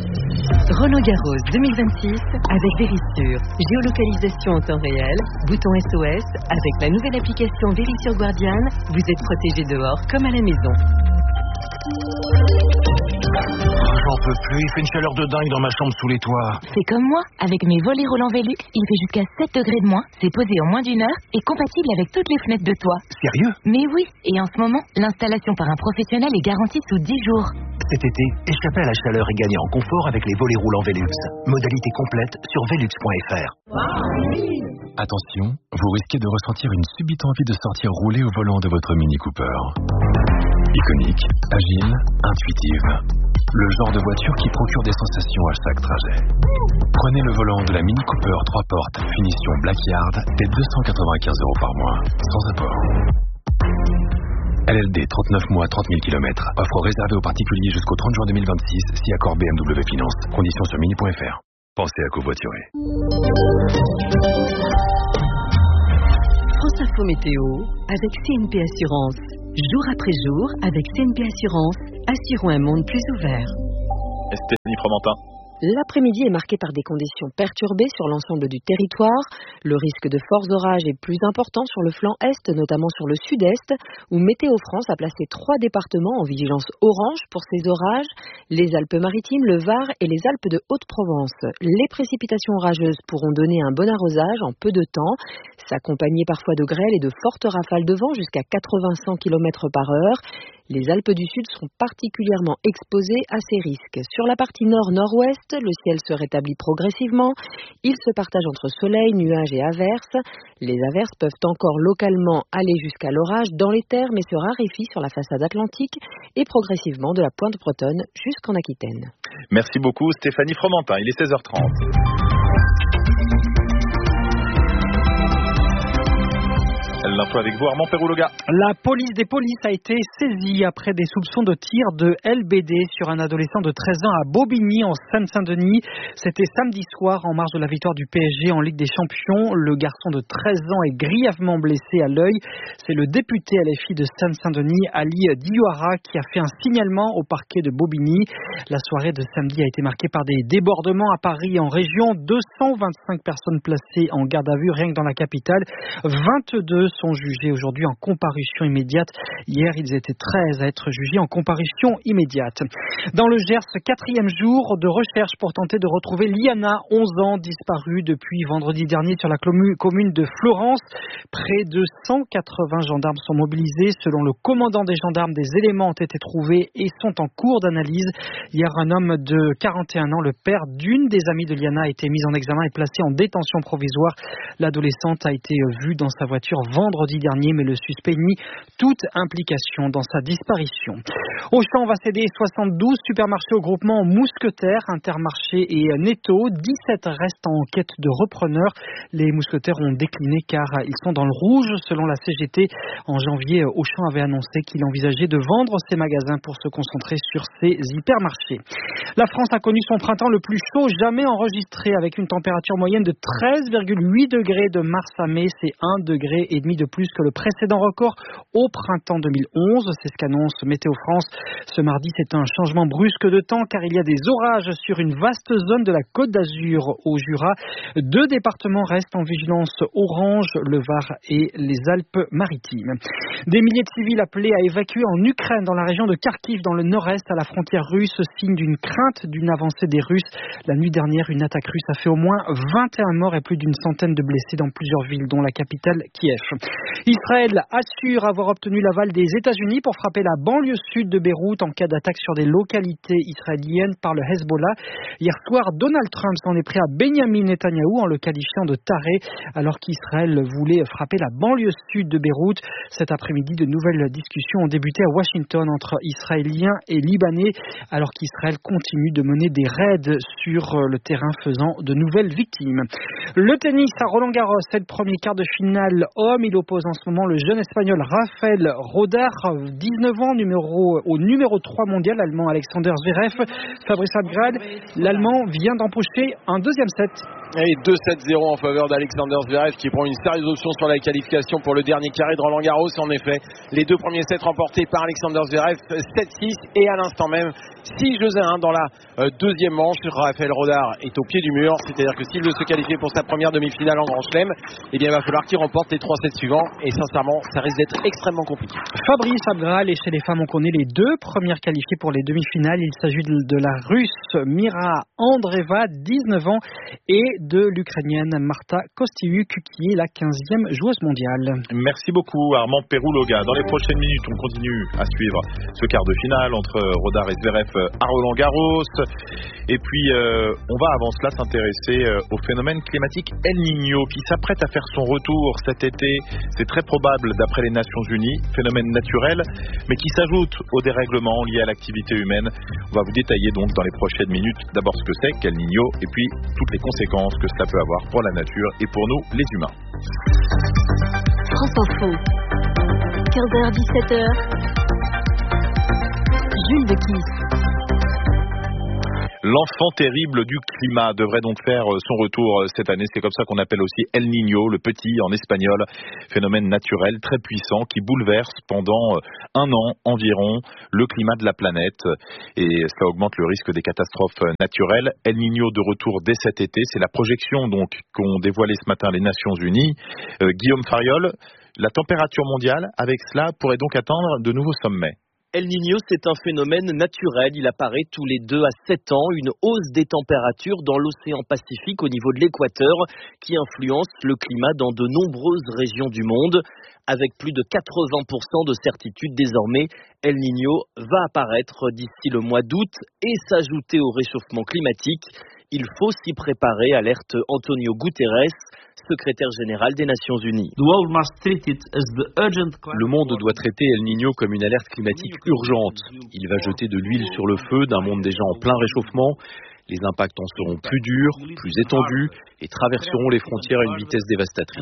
Roland Garros deux mille vingt-six avec Verisure. Géolocalisation en temps réel, bouton S O S. Avec la nouvelle application Verisure Guardian, vous êtes protégé dehors comme à la maison. Argent peux plus, il fait une chaleur de dingue dans ma chambre sous les toits. C'est comme moi, avec mes volets roulants Velux, il fait jusqu'à sept degrés de moins, c'est posé en moins d'une heure et compatible avec toutes les fenêtres de toit. Sérieux? Mais oui, et en ce moment, l'installation par un professionnel est garantie sous dix jours. Cet été, échappez à la chaleur et gagnez en confort avec les volets roulants Velux. Modalité complète sur velux point f r. Attention, vous risquez de ressentir une subite envie de sortir rouler au volant de votre Mini Cooper. Iconique, agile, intuitive. Le genre de voiture qui procure des sensations à chaque trajet. Prenez le volant de la Mini Cooper trois portes, finition Blackyard, dès deux cent quatre-vingt-quinze euros par mois, sans apport. L L D, trente-neuf mois, trente mille kilomètres. Offre réservée aux particuliers jusqu'au trente juin deux mille vingt-six, si accord B M W Finance. Conditions sur mini point f r. Pensez à covoiturer. France Info Météo avec C N P Assurance. Jour après jour, avec C N P Assurance, assurons un monde plus ouvert. Stéphanie Fromentin. L'après-midi est marqué par des conditions perturbées sur l'ensemble du territoire. Le risque de forts orages est plus important sur le flanc est, notamment sur le sud-est, où Météo France a placé trois départements en vigilance orange pour ces orages, les Alpes-Maritimes, le Var et les Alpes de Haute-Provence. Les précipitations orageuses pourront donner un bon arrosage en peu de temps, s'accompagner parfois de grêles et de fortes rafales de vent jusqu'à quatre-vingts à cent kilomètres par heure. Les Alpes du Sud seront particulièrement exposées à ces risques. Sur la partie nord-nord-ouest, le ciel se rétablit progressivement. Il se partage entre soleil, nuages et averses. Les averses peuvent encore localement aller jusqu'à l'orage dans les terres, mais se raréfient sur la façade atlantique et progressivement de la pointe bretonne jusqu'en Aquitaine. Merci beaucoup Stéphanie Fromentin, il est seize heures trente. L'info avec vous, Armand Perouloga. La police des polices a été saisie après des soupçons de tir de L B D sur un adolescent de treize ans à Bobigny, en Seine-Saint-Denis. C'était samedi soir, en marge de la victoire du P S G en Ligue des Champions. Le garçon de treize ans est grièvement blessé à l'œil. C'est le député L F I de Seine-Saint-Denis, Ali Diouara, qui a fait un signalement au parquet de Bobigny. La soirée de samedi a été marquée par des débordements à Paris et en région. deux cent vingt-cinq personnes placées en garde à vue, rien que dans la capitale. vingt-deux sont jugés aujourd'hui en comparution immédiate. Hier, ils étaient treize à être jugés en comparution immédiate. Dans le Gers, quatrième jour de recherche pour tenter de retrouver Liana, onze ans, disparue depuis vendredi dernier sur la commune de Florence. Près de cent quatre-vingts gendarmes sont mobilisés. Selon le commandant des gendarmes, des éléments ont été trouvés et sont en cours d'analyse. Hier, un homme de quarante et un ans, le père d'une des amies de Liana, a été mis en examen et placé en détention provisoire. L'adolescente a été vue dans sa voiture vendredi dernier, mais le suspect nie toute implication dans sa disparition. Auchan va céder soixante-douze supermarchés au groupement Mousquetaires, Intermarché et Netto. dix-sept restent en quête de repreneurs. Les Mousquetaires ont décliné car ils sont dans le rouge. Selon la C G T, en janvier, Auchan avait annoncé qu'il envisageait de vendre ses magasins pour se concentrer sur ses hypermarchés. La France a connu son printemps le plus chaud jamais enregistré, avec une température moyenne de treize virgule huit degrés de mars à mai. C'est un degré et demi de plus que le précédent record au printemps deux mille onze. C'est ce qu'annonce Météo France. Ce mardi, c'est un changement brusque de temps car il y a des orages sur une vaste zone de la Côte d'Azur au Jura. Deux départements restent en vigilance orange, le Var et les Alpes-Maritimes. Des milliers de civils appelés à évacuer en Ukraine, dans la région de Kharkiv, dans le nord-est, à la frontière russe, signe d'une crainte d'une avancée des Russes. La nuit dernière, une attaque russe a fait au moins vingt et un morts et plus d'une centaine de blessés dans plusieurs villes, dont la capitale Kiev. Israël assure avoir obtenu l'aval des États-Unis pour frapper la banlieue sud de Beyrouth en cas d'attaque sur des localités israéliennes par le Hezbollah. Hier soir, Donald Trump s'en est pris à Benjamin Netanyahou en le qualifiant de taré, alors qu'Israël voulait frapper la banlieue sud de Beyrouth. Cet après-midi, de nouvelles discussions ont débuté à Washington entre Israéliens et Libanais, alors qu'Israël continue de mener des raids sur le terrain, faisant de nouvelles victimes. Le tennis à Roland-Garros, c'est le premier quart de finale homme. Il oppose en ce moment le jeune espagnol Rafael Rodar, dix-neuf ans, numéro, au numéro trois mondial, l'allemand Alexander Zverev. Fabrice Abgrad, l'allemand vient d'empocher un deuxième set. Et deux sept zéro en faveur d'Alexander Zverev, qui prend une sérieuse option sur la qualification pour le dernier carré de Roland-Garros. En effet, les deux premiers sets remportés par Alexander Zverev, sept six, et à l'instant même six jeux à un dans la euh, deuxième manche. Rafael Rodar est au pied du mur, c'est-à-dire que s'il veut se qualifier pour sa première demi-finale en Grand Chelem, eh bien il va falloir qu'il remporte les trois sets suivants. rapidement et sincèrement, ça risque d'être extrêmement compliqué. Fabrice Abgral, et chez les femmes, on connaît les deux premières qualifiées pour les demi-finales. Il s'agit de la Russe Mira Andreeva, dix-neuf ans, et de l'Ukrainienne Marta Kostyuk, qui est la quinzième joueuse mondiale. Merci beaucoup Armand Perouloga. Dans les prochaines minutes, on continue à suivre ce quart de finale entre Rodar et Zverev à Roland-Garros. Et puis, euh, on va avant cela s'intéresser euh, au phénomène climatique El Niño qui s'apprête à faire son retour cet été. C'est très probable d'après les Nations Unies, phénomène naturel, mais qui s'ajoute aux dérèglements liés à l'activité humaine. On va vous détailler donc dans les prochaines minutes d'abord ce que c'est qu'El Niño et puis toutes les conséquences que cela peut avoir pour la nature et pour nous les humains. France Info, quinze heures dix-sept heures, Jules de Kiss. L'enfant terrible du climat devrait donc faire son retour cette année. C'est comme ça qu'on appelle aussi El Niño, le petit en espagnol. Phénomène naturel très puissant qui bouleverse pendant un an environ le climat de la planète. Et cela augmente le risque des catastrophes naturelles. El Niño de retour dès cet été. C'est la projection donc qu'ont dévoilé ce matin les Nations Unies. Euh, Guillaume Fariol, la température mondiale avec cela pourrait donc atteindre de nouveaux sommets. El Niño, c'est un phénomène naturel. Il apparaît tous les deux à sept ans. Une hausse des températures dans l'océan Pacifique au niveau de l'équateur qui influence le climat dans de nombreuses régions du monde. Avec plus de quatre-vingts pour cent de certitude désormais, El Niño va apparaître d'ici le mois d'août et s'ajouter au réchauffement climatique. Il faut s'y préparer, alerte Antonio Guterres, secrétaire général des Nations Unies. Le monde doit traiter El Niño comme une alerte climatique urgente. Il va jeter de l'huile sur le feu d'un monde déjà en plein réchauffement. Les impacts en seront plus durs, plus étendus et traverseront les frontières à une vitesse dévastatrice.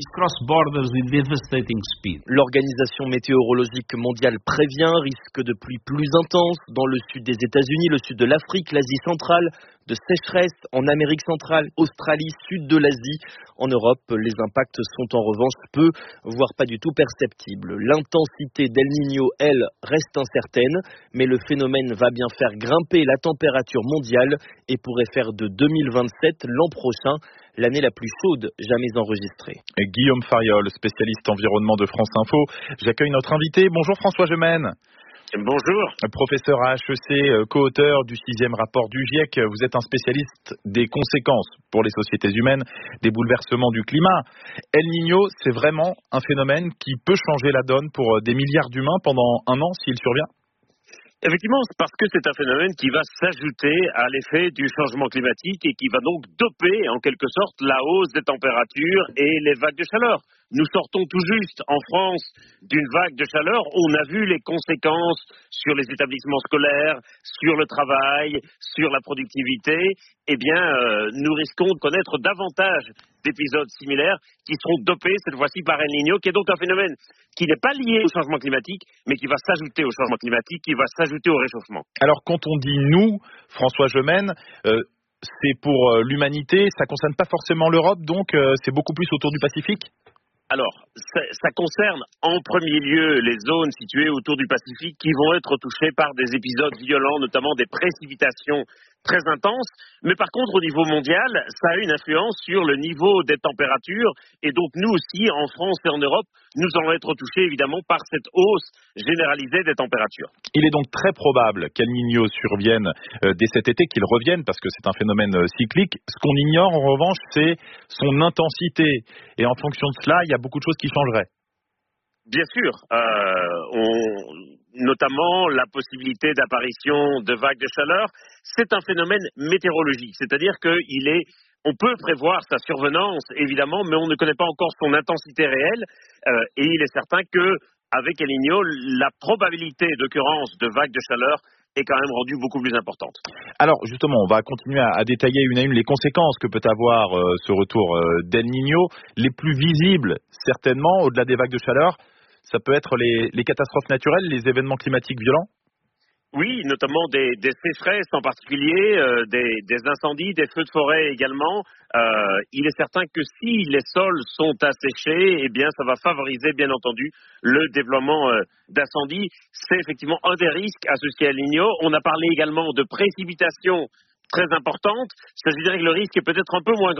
L'Organisation météorologique mondiale prévient risque de pluies plus intenses dans le sud des États-Unis, le sud de l'Afrique, l'Asie centrale, de sécheresse en Amérique centrale, Australie, sud de l'Asie. En Europe, les impacts sont en revanche peu, voire pas du tout perceptibles. L'intensité d'El Niño, elle, reste incertaine, mais le phénomène va bien faire grimper la température mondiale et pourrait faire de deux mille vingt-sept, l'an prochain, l'année la plus chaude jamais enregistrée. Et Guillaume Fariol, spécialiste environnement de France Info. J'accueille notre invité. Bonjour François Gemène. Bonjour. Professeur à H E C, co-auteur du sixième rapport du GIEC, vous êtes un spécialiste des conséquences pour les sociétés humaines des bouleversements du climat. El Niño, c'est vraiment un phénomène qui peut changer la donne pour des milliards d'humains pendant un an s'il survient ? Effectivement, c'est parce que c'est un phénomène qui va s'ajouter à l'effet du changement climatique et qui va donc doper en quelque sorte la hausse des températures et les vagues de chaleur. Nous sortons tout juste en France d'une vague de chaleur. On a vu les conséquences sur les établissements scolaires, sur le travail, sur la productivité. Eh bien, euh, nous risquons de connaître davantage d'épisodes similaires qui seront dopés cette fois-ci par El Niño, qui est donc un phénomène qui n'est pas lié au changement climatique, mais qui va s'ajouter au changement climatique, qui va s'ajouter au réchauffement. Alors, quand on dit nous, François Gemène, euh, c'est pour euh, l'humanité, ça ne concerne pas forcément l'Europe, donc euh, c'est beaucoup plus autour du Pacifique ? Alors, ça, ça concerne en premier lieu les zones situées autour du Pacifique qui vont être touchées par des épisodes violents, notamment des précipitations très intenses. Mais par contre, au niveau mondial, ça a une influence sur le niveau des températures. Et donc, nous aussi, en France et en Europe, nous allons être touchés évidemment par cette hausse généralisée des températures. Il est donc très probable qu'El Niño survienne euh, dès cet été, qu'il revienne, parce que c'est un phénomène euh, cyclique. Ce qu'on ignore, en revanche, c'est son intensité. Et en fonction de cela, il y a beaucoup de choses qui changeraient. Bien sûr, euh, on, notamment la possibilité d'apparition de vagues de chaleur, c'est un phénomène météorologique, c'est-à-dire qu'il est, on peut prévoir sa survenance évidemment, mais on ne connaît pas encore son intensité réelle, euh, et il est certain que avec El Niño, la probabilité d'occurrence de vagues de chaleur est quand même rendue beaucoup plus importante. Alors justement, on va continuer à, à détailler une à une les conséquences que peut avoir euh, ce retour euh, d'El Niño. Les plus visibles, certainement, au-delà des vagues de chaleur, ça peut être les, les catastrophes naturelles, les événements climatiques violents ? Oui, notamment des, des sécheresses en particulier, euh, des, des incendies, des feux de forêt également. Euh, il est certain que si les sols sont asséchés, eh bien, ça va favoriser, bien entendu, le développement euh, d'incendies. C'est effectivement un des risques associés à El Niño. On a parlé également de précipitations très importantes. Ça, je dirais que le risque est peut-être un peu moins grand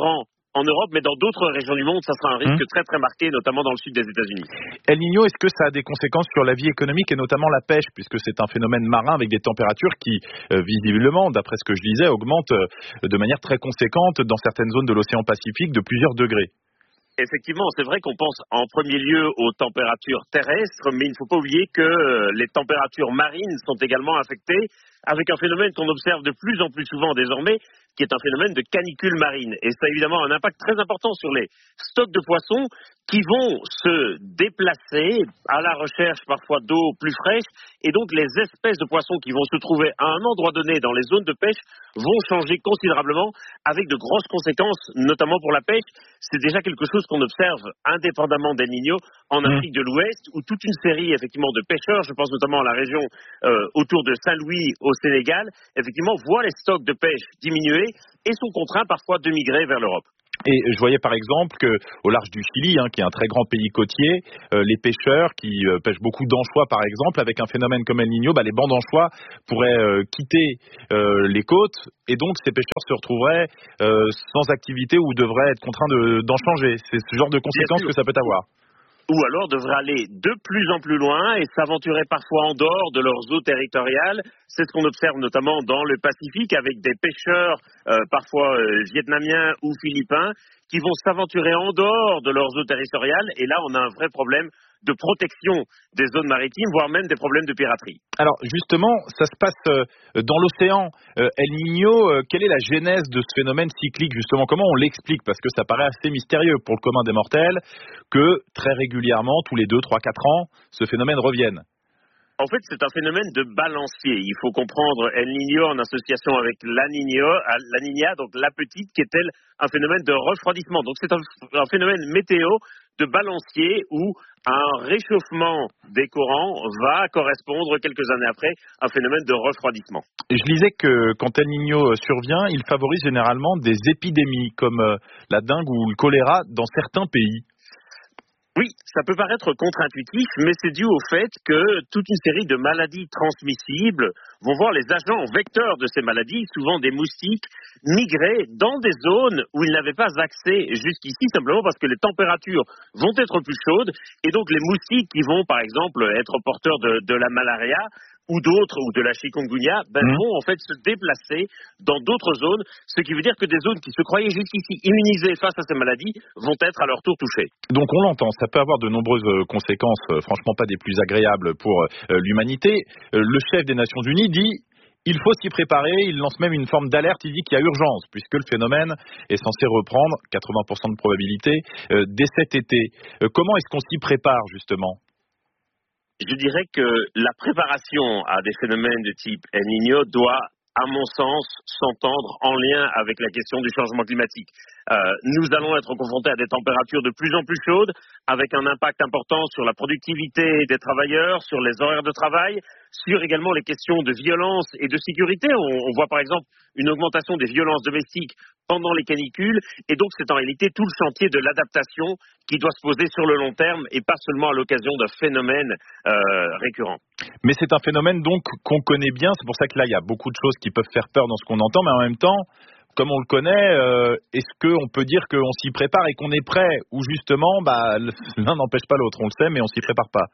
en Europe, mais dans d'autres régions du monde, ça sera un risque mmh. très très marqué, notamment dans le sud des États-Unis. El Niño, est-ce que ça a des conséquences sur la vie économique et notamment la pêche, puisque c'est un phénomène marin avec des températures qui, euh, visiblement, d'après ce que je disais, augmentent euh, de manière très conséquente dans certaines zones de l'océan Pacifique de plusieurs degrés? Effectivement, c'est vrai qu'on pense en premier lieu aux températures terrestres, mais il ne faut pas oublier que les températures marines sont également affectées avec un phénomène qu'on observe de plus en plus souvent désormais, qui est un phénomène de canicule marine. Et ça a évidemment un impact très important sur les stocks de poissons qui vont se déplacer à la recherche parfois d'eau plus fraîche. Et donc les espèces de poissons qui vont se trouver à un endroit donné dans les zones de pêche vont changer considérablement avec de grosses conséquences, notamment pour la pêche. C'est déjà quelque chose qu'on observe indépendamment d'El Niño en Afrique de l'Ouest, où toute une série effectivement de pêcheurs, je pense notamment à la région euh, autour de Saint-Louis au Sénégal, effectivement voient les stocks de pêche diminuer et sont contraints parfois de migrer vers l'Europe. Et je voyais par exemple que au large du Chili, hein, qui est un très grand pays côtier, euh, les pêcheurs qui euh, pêchent beaucoup d'anchois par exemple, avec un phénomène comme El Niño, bah, les bancs d'anchois pourraient euh, quitter euh, les côtes et donc ces pêcheurs se retrouveraient euh, sans activité ou devraient être contraints de, d'en changer. C'est ce genre de conséquences que ça peut avoir. Ou alors devraient aller de plus en plus loin et s'aventurer parfois en dehors de leurs eaux territoriales. C'est ce qu'on observe notamment dans le Pacifique avec des pêcheurs euh, parfois euh, vietnamiens ou philippins qui vont s'aventurer en dehors de leurs eaux territoriales. Et là, on a un vrai problème de protection des zones maritimes, voire même des problèmes de piraterie. Alors justement, ça se passe euh, dans l'océan. Euh, El Niño, euh, quelle est la genèse de ce phénomène cyclique justement? Comment on l'explique? Parce que ça paraît assez mystérieux pour le commun des mortels que très régulièrement, tous les deux, trois, quatre ans, ce phénomène revienne. En fait, c'est un phénomène de balancier. Il faut comprendre El Niño en association avec La Niña, La Niña, donc la petite, qui est elle un phénomène de refroidissement. Donc c'est un, un phénomène météo de balancier où un réchauffement des courants va correspondre quelques années après à un phénomène de refroidissement. Je lisais que quand El Niño survient, il favorise généralement des épidémies comme la dengue ou le choléra dans certains pays. Oui, ça peut paraître contre-intuitif, mais c'est dû au fait que toute une série de maladies transmissibles vont voir les agents vecteurs de ces maladies, souvent des moustiques, migrer dans des zones où ils n'avaient pas accès jusqu'ici, simplement parce que les températures vont être plus chaudes, et donc les moustiques qui vont, par exemple, être porteurs de, de la malaria, ou d'autres, ou de la chikungunya, ben, mmh. vont en fait se déplacer dans d'autres zones, ce qui veut dire que des zones qui se croyaient jusqu'ici immunisées face à ces maladies vont être à leur tour touchées. Donc on l'entend, ça peut avoir de nombreuses conséquences, euh, franchement pas des plus agréables pour euh, l'humanité. Euh, le chef des Nations Unies dit il faut s'y préparer, il lance même une forme d'alerte, il dit qu'il y a urgence, puisque le phénomène est censé reprendre, quatre-vingts pour cent de probabilité, euh, dès cet été. Euh, comment est-ce qu'on s'y prépare justement ? Je dirais que la préparation à des phénomènes de type El Niño doit, à mon sens, s'entendre en lien avec la question du changement climatique. Euh, nous allons être confrontés à des températures de plus en plus chaudes, avec un impact important sur la productivité des travailleurs, sur les horaires de travail, sur également les questions de violence et de sécurité. On, on voit par exemple une augmentation des violences domestiques pendant les canicules, et donc c'est en réalité tout le chantier de l'adaptation qui doit se poser sur le long terme et pas seulement à l'occasion d'un phénomène euh, récurrent. Mais c'est un phénomène donc qu'on connaît bien, c'est pour ça que là il y a beaucoup de choses qui peuvent faire peur dans ce qu'on entend, mais en même temps, comme on le connaît, euh, est-ce qu'on peut dire qu'on s'y prépare et qu'on est prêt, ou justement bah, l'un n'empêche pas l'autre, on le sait mais on s'y prépare pas?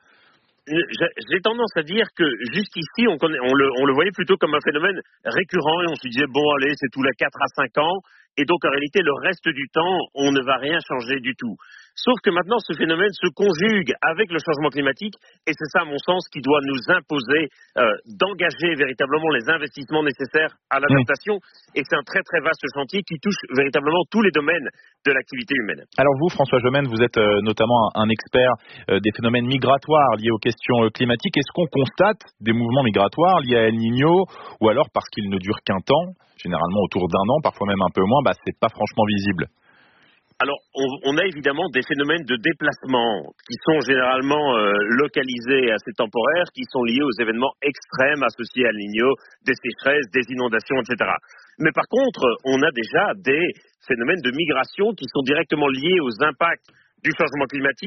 J'ai tendance à dire que jusqu'ici, on, connaît, on, le, on le voyait plutôt comme un phénomène récurrent et on se disait, bon allez, c'est tous les quatre à cinq ans. Et donc en réalité, le reste du temps, on ne va rien changer du tout. Sauf que maintenant, ce phénomène se conjugue avec le changement climatique et c'est ça, à mon sens, qui doit nous imposer euh, d'engager véritablement les investissements nécessaires à l'adaptation. Mmh. Et c'est un très très vaste chantier qui touche véritablement tous les domaines de l'activité humaine. Alors vous, François Gemène, vous êtes euh, notamment un, un expert euh, des phénomènes migratoires liés aux questions euh, climatiques. Est-ce qu'on constate des mouvements migratoires liés à El Niño ou alors parce qu'ils ne durent qu'un temps, généralement autour d'un an, parfois même un peu moins, bah, c'est pas franchement visible? Alors, on, on a évidemment des phénomènes de déplacement qui sont généralement euh, localisés et assez temporaires, qui sont liés aux événements extrêmes associés à El Niño, des sécheresses, des inondations, et cetera. Mais par contre, on a déjà des phénomènes de migration qui sont directement liés aux impacts du changement climatique.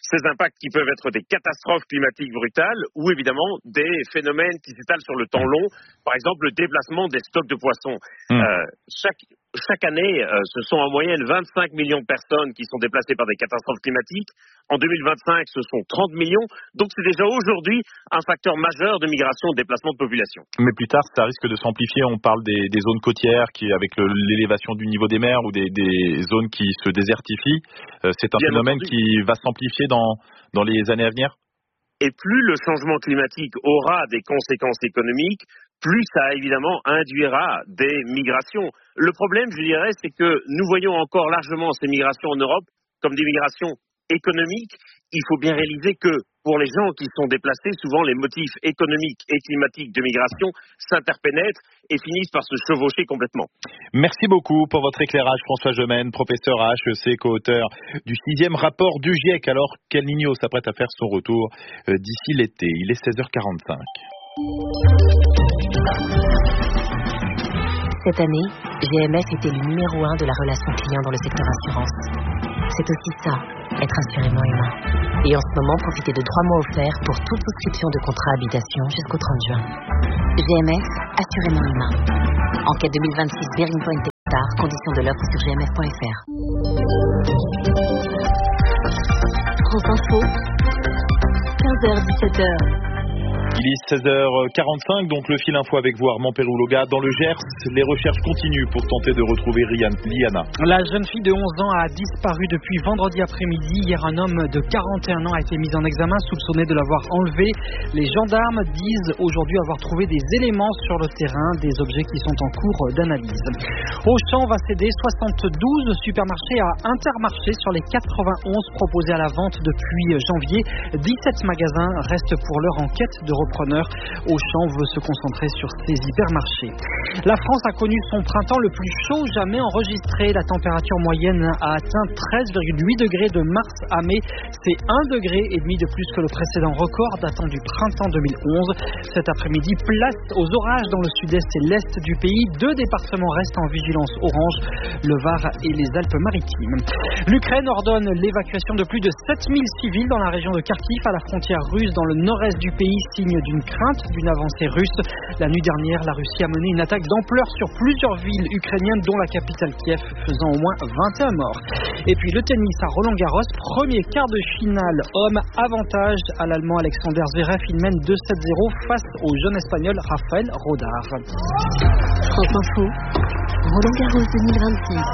ces impacts qui peuvent être des catastrophes climatiques brutales ou évidemment des phénomènes qui s'étalent sur le temps long, par exemple le déplacement des stocks de poissons. Mmh. Euh, chaque, chaque année, euh, ce sont en moyenne vingt-cinq millions de personnes qui sont déplacées par des catastrophes climatiques. En deux mille vingt-cinq, ce sont trente millions. Donc c'est déjà aujourd'hui un facteur majeur de migration, de déplacement de population. Mais plus tard, ça risque de s'amplifier. On parle des, des zones côtières qui, avec le, l'élévation du niveau des mers ou des, des zones qui se désertifient. Euh, c'est un Bien phénomène entendu. Qui va s'amplifier dans, dans les années à venir. Et plus le changement climatique aura des conséquences économiques, plus ça évidemment induira des migrations. Le problème, je dirais, c'est que nous voyons encore largement ces migrations en Europe comme des migrations économiques. Il faut bien réaliser que pour les gens qui sont déplacés, souvent les motifs économiques et climatiques de migration s'interpénètrent et finissent par se chevaucher complètement. Merci beaucoup pour votre éclairage, François Gemène, professeur à H E C, co-auteur du sixième rapport du GIEC, alors qu'El Niño s'apprête à faire son retour d'ici l'été. Il est seize heures quarante-cinq. Cette année, G M F était le numéro un de la relation client dans le secteur assurance. C'est aussi ça, être assurément humain. Et en ce moment, profitez de trois mois offerts pour toute souscription de contrat habitation jusqu'au trente juin. G M F, assurément humain. Enquête deux mille vingt-six, Bearing Point Hectare, conditions de l'offre sur g m f point f r. France Info, quinze heures dix-sept heures. Il est seize heures quarante-cinq, donc le fil info avec vous, Armand Pérouloga. Dans le Gers, les recherches continuent pour tenter de retrouver Liana. La jeune fille de onze ans a disparu depuis vendredi après-midi. Hier, un homme de quarante et un ans a été mis en examen, soupçonné de l'avoir enlevé. Les gendarmes disent aujourd'hui avoir trouvé des éléments sur le terrain, des objets qui sont en cours d'analyse. Auchan va céder soixante-douze supermarchés à Intermarché sur les quatre-vingt-onze proposés à la vente depuis janvier. dix-sept magasins restent pour leur enquête de repreneur. Auchan veut se concentrer sur ses hypermarchés. La France a connu son printemps le plus chaud jamais enregistré. La température moyenne a atteint treize virgule huit degrés de mars à mai. C'est un degré et demi de plus que le précédent record datant du printemps deux mille onze. Cet après-midi, place aux orages dans le sud-est et l'est du pays. Deux départements restent en vigilance orange, le Var et les Alpes-Maritimes. L'Ukraine ordonne l'évacuation de plus de sept mille civils dans la région de Kharkiv, à la frontière russe dans le nord-est du pays, signe d'une crainte d'une avancée russe. La nuit dernière, la Russie a mené une attaque d'ampleur sur plusieurs villes ukrainiennes, dont la capitale Kiev, faisant au moins vingt et un morts. Et puis le tennis à Roland-Garros, premier quart de finale homme, avantage à l'Allemand Alexander Zverev. Il mène deux sept zéro face au jeune Espagnol Rafael Rodar. France Info, Roland-Garros deux mille vingt-six.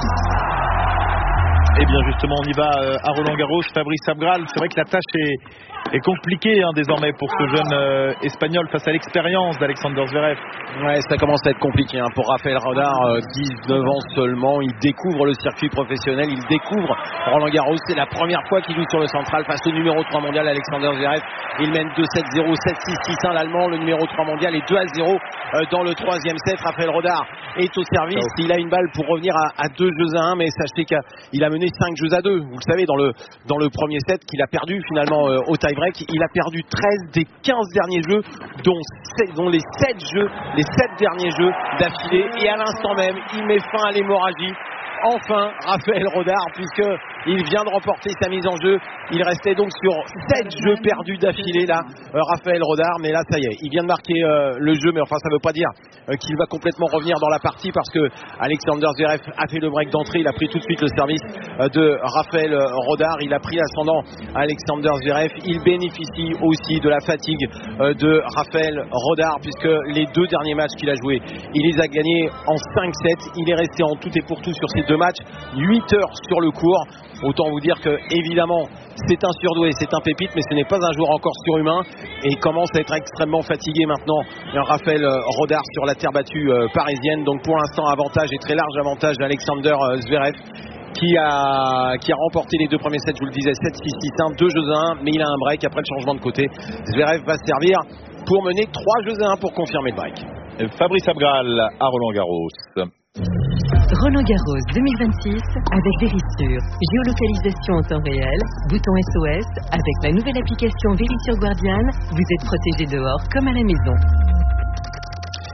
Eh bien justement, on y va à Roland-Garros. Fabrice Abgral, c'est vrai que la tâche est, est compliquée hein, désormais pour ce jeune euh, Espagnol face à l'expérience d'Alexander Zverev. Ouais, ça commence à être compliqué hein, pour Rafael Rodar, euh, dix-neuf ans seulement. Il découvre le circuit professionnel, il découvre Roland-Garros. C'est la première fois qu'il joue sur le central face au numéro trois mondial Alexander Zverev. Il mène deux sept zéro, sept six, six un l'Allemand, le numéro trois mondial, et deux à zéro euh, dans le troisième set. Rafael Rodar est au service. Il a une balle pour revenir à, à deux jeux à un, mais sachez qu'il a mené cinq jeux à deux. Vous le savez, dans le, dans le premier set qu'il a perdu finalement euh, au tie-break. Il a perdu treize des quinze derniers jeux, dont, sept, dont les sept jeux, les sept derniers jeux d'affilée. Et à l'instant même, il met fin à l'hémorragie. Enfin, Rafael Rodar, puisqu'il vient de remporter sa mise en jeu. Il restait donc sur sept jeux perdus d'affilée, là, euh, Rafael Rodar. Mais là, ça y est, il vient de marquer euh, le jeu. Mais enfin, ça ne veut pas dire euh, qu'il va complètement revenir dans la partie, parce que Alexander Zverev a fait le break d'entrée. Il a pris tout de suite le service euh, de Rafael Rodar. Il a pris l'ascendant Alexander Zverev. Il bénéficie aussi de la fatigue euh, de Rafael Rodar, puisque les deux derniers matchs qu'il a joués, il les a gagnés en cinq sept. Il est resté en tout et pour tout sur ces deux matchs, huit heures sur le court. Autant vous dire que évidemment c'est un surdoué, c'est un pépite, mais ce n'est pas un joueur encore surhumain, et il commence à être extrêmement fatigué maintenant, Rafael Rodar, sur la terre battue euh, parisienne. Donc pour l'instant, avantage, et très large avantage d'Alexander euh, Zverev, qui a, qui a remporté les deux premiers sets, je vous le disais, sept six six un, deux jeux à un, mais il a un break après le changement de côté. Zverev va servir pour mener trois jeux à un pour confirmer le break. Fabrice Abgral à Roland-Garros. Roland-Garros deux mille vingt-six avec Verisure. Géolocalisation en temps réel, bouton S O S. Avec la nouvelle application Verisure Guardian, vous êtes protégé dehors comme à la maison.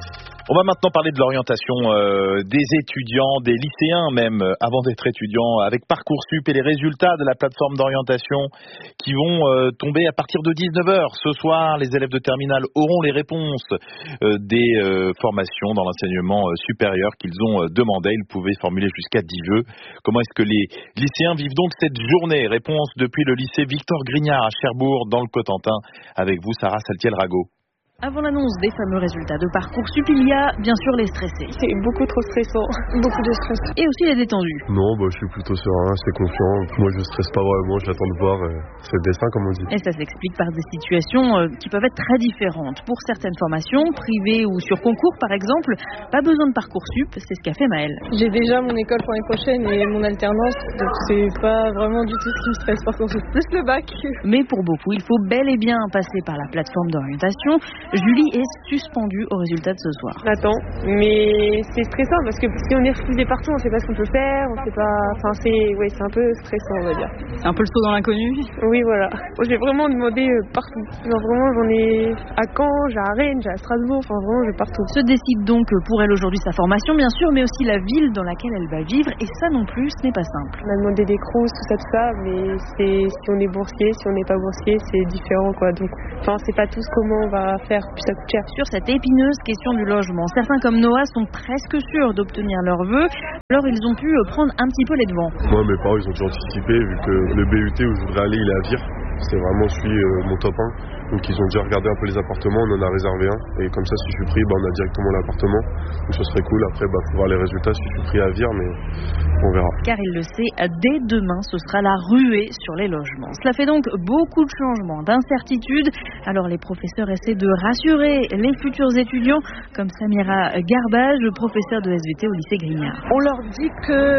On va maintenant parler de l'orientation euh, des étudiants, des lycéens même, euh, avant d'être étudiants, avec Parcoursup et les résultats de la plateforme d'orientation qui vont euh, tomber à partir de dix-neuf heures. Ce soir, les élèves de terminale auront les réponses euh, des euh, formations dans l'enseignement euh, supérieur qu'ils ont euh, demandé. Ils pouvaient formuler jusqu'à dix vœux. Comment est-ce que les lycéens vivent donc cette journée? Réponse depuis le lycée Victor Grignard à Cherbourg, dans le Cotentin. Avec vous, Sarah Saltiel-Rago. Avant l'annonce des fameux résultats de Parcoursup, il y a bien sûr les stressés. C'est beaucoup trop stressant, beaucoup de stress. Et aussi les détendus. Non, bah, je suis plutôt serein, assez confiant. Moi, je stresse pas vraiment, j'attends de voir euh, c'est le dessin, comme on dit. Et ça s'explique par des situations euh, qui peuvent être très différentes. Pour certaines formations, privées ou sur concours par exemple, pas besoin de Parcoursup, c'est ce qu'a fait Maëlle. J'ai déjà mon école pour l'année prochaine et mon alternance, donc c'est pas vraiment du tout ce qui me stresse Parcoursup, plus le bac. Mais pour beaucoup, il faut bel et bien passer par la plateforme d'orientation. Julie est suspendue au résultat de ce soir. J'attends, mais c'est stressant parce que si on est refusé partout, on sait pas ce qu'on peut faire, on sait pas. Enfin, c'est, ouais, c'est un peu stressant, on va dire. C'est un peu le saut dans l'inconnu. Oui, voilà. J'ai vraiment demandé partout. Genre vraiment, j'en ai à Caen, j'ai à Rennes, j'ai à Strasbourg. Enfin, vraiment, j'ai partout. Se décide donc pour elle aujourd'hui sa formation, bien sûr, mais aussi la ville dans laquelle elle va vivre. Et ça non plus, ce n'est pas simple. On a demandé des crous, tout ça, tout ça, mais c'est si on est boursier, si on n'est pas boursier, c'est différent, quoi. Donc, enfin, c'est pas tous comment on va faire. Puis ça coûte cher. Sur cette épineuse question du logement, certains comme Noah sont presque sûrs d'obtenir leurs vœux, alors ils ont pu prendre un petit peu les devants. Moi, mes parents, ils ont déjà anticipé, vu que le B U T où je voudrais aller, il est à Vire. C'est vraiment celui, euh, mon top un. Donc ils ont déjà regardé un peu les appartements, on en a réservé un. Et comme ça, si je suis pris, bah, on a directement l'appartement. Donc ça serait cool. Après, bah, faut voir les résultats si je suis pris à Vire, mais on verra. Car il le sait, dès demain, ce sera la ruée sur les logements. Cela fait donc beaucoup de changements, d'incertitudes. Alors les professeurs essaient de rassurer les futurs étudiants, comme Samira Garbage, professeur de S V T au lycée Grignard. On leur dit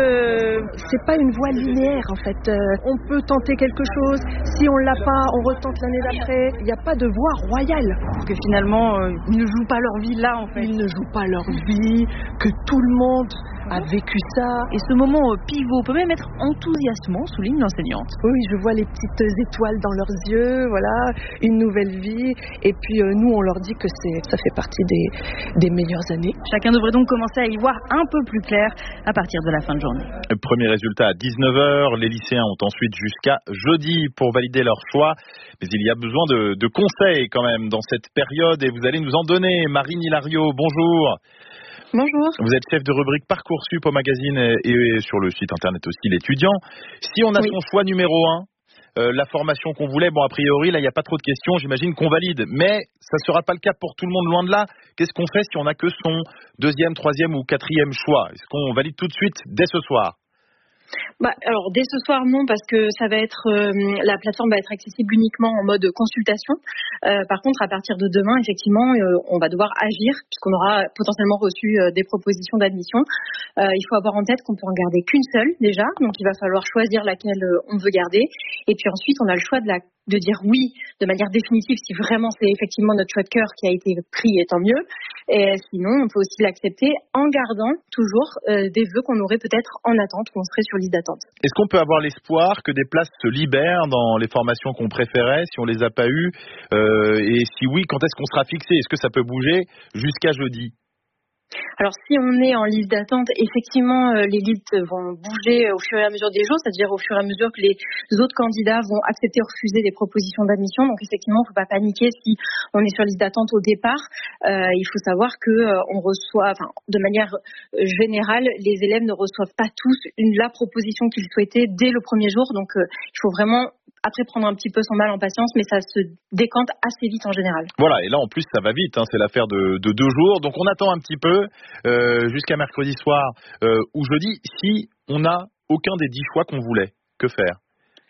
que c'est pas une voie linéaire en fait. On peut tenter quelque chose. Si on l'a pas, on retente l'année d'après. Il n'y a pas de voie royale. Parce que finalement, euh, ils ne jouent pas leur vie là en fait. Ils ne jouent pas leur vie, que tout le monde a vécu ça. Et ce moment euh, pivot peut même être enthousiasmant, souligne l'enseignante. Oui, je vois les petites étoiles dans leurs yeux, voilà, une nouvelle vie. Et puis euh, nous, on leur dit que c'est, ça fait partie des, des meilleures années. Chacun devrait donc commencer à y voir un peu plus clair à partir de la fin de journée. Premier résultat à dix-neuf heures. Les lycéens ont ensuite jusqu'à jeudi pour valider leur choix. Mais il y a besoin de, de conseils quand même dans cette période et vous allez nous en donner. Marine Hilario, bonjour. Bonjour. Vous êtes chef de rubrique Parcoursup au magazine et sur le site internet aussi l'étudiant. Si on a oui. son choix numéro un, euh, la formation qu'on voulait, bon a priori là il n'y a pas trop de questions, j'imagine qu'on valide, mais ça ne sera pas le cas pour tout le monde loin de là. Qu'est-ce qu'on fait si on n'a que son deuxième, troisième ou quatrième choix? Est-ce qu'on valide tout de suite dès ce soir? Bah, alors dès ce soir non, parce que ça va être euh, la plateforme va être accessible uniquement en mode consultation. Euh, par contre, à partir de demain, effectivement, euh, on va devoir agir puisqu'on aura potentiellement reçu euh, des propositions d'admission. Euh, il faut avoir en tête qu'on peut en garder qu'une seule déjà, donc il va falloir choisir laquelle euh, on veut garder. Et puis ensuite, on a le choix de la de dire oui de manière définitive si vraiment c'est effectivement notre choix de cœur qui a été pris, et tant mieux. Et sinon, on peut aussi l'accepter en gardant toujours euh, des vœux qu'on aurait peut-être en attente ou on serait sur liste d'attente. Est-ce qu'on peut avoir l'espoir que des places se libèrent dans les formations qu'on préférait si on les a pas eues euh, et si oui, quand est-ce qu'on sera fixé? Est-ce que ça peut bouger jusqu'à jeudi? Alors si on est en liste d'attente, effectivement euh, les listes vont bouger au fur et à mesure des jours, c'est-à-dire au fur et à mesure que les autres candidats vont accepter ou refuser des propositions d'admission. Donc effectivement, il ne faut pas paniquer si on est sur liste d'attente au départ. Euh, il faut savoir que euh, on reçoit, enfin de manière générale, les élèves ne reçoivent pas tous une, la proposition qu'ils souhaitaient dès le premier jour. Donc euh, il faut vraiment après prendre un petit peu son mal en patience, mais ça se décante assez vite en général. Voilà, et là en plus ça va vite, hein, c'est l'affaire de, de deux jours, donc on attend un petit peu euh, jusqu'à mercredi soir euh, ou jeudi, si on n'a aucun des dix choix qu'on voulait, que faire?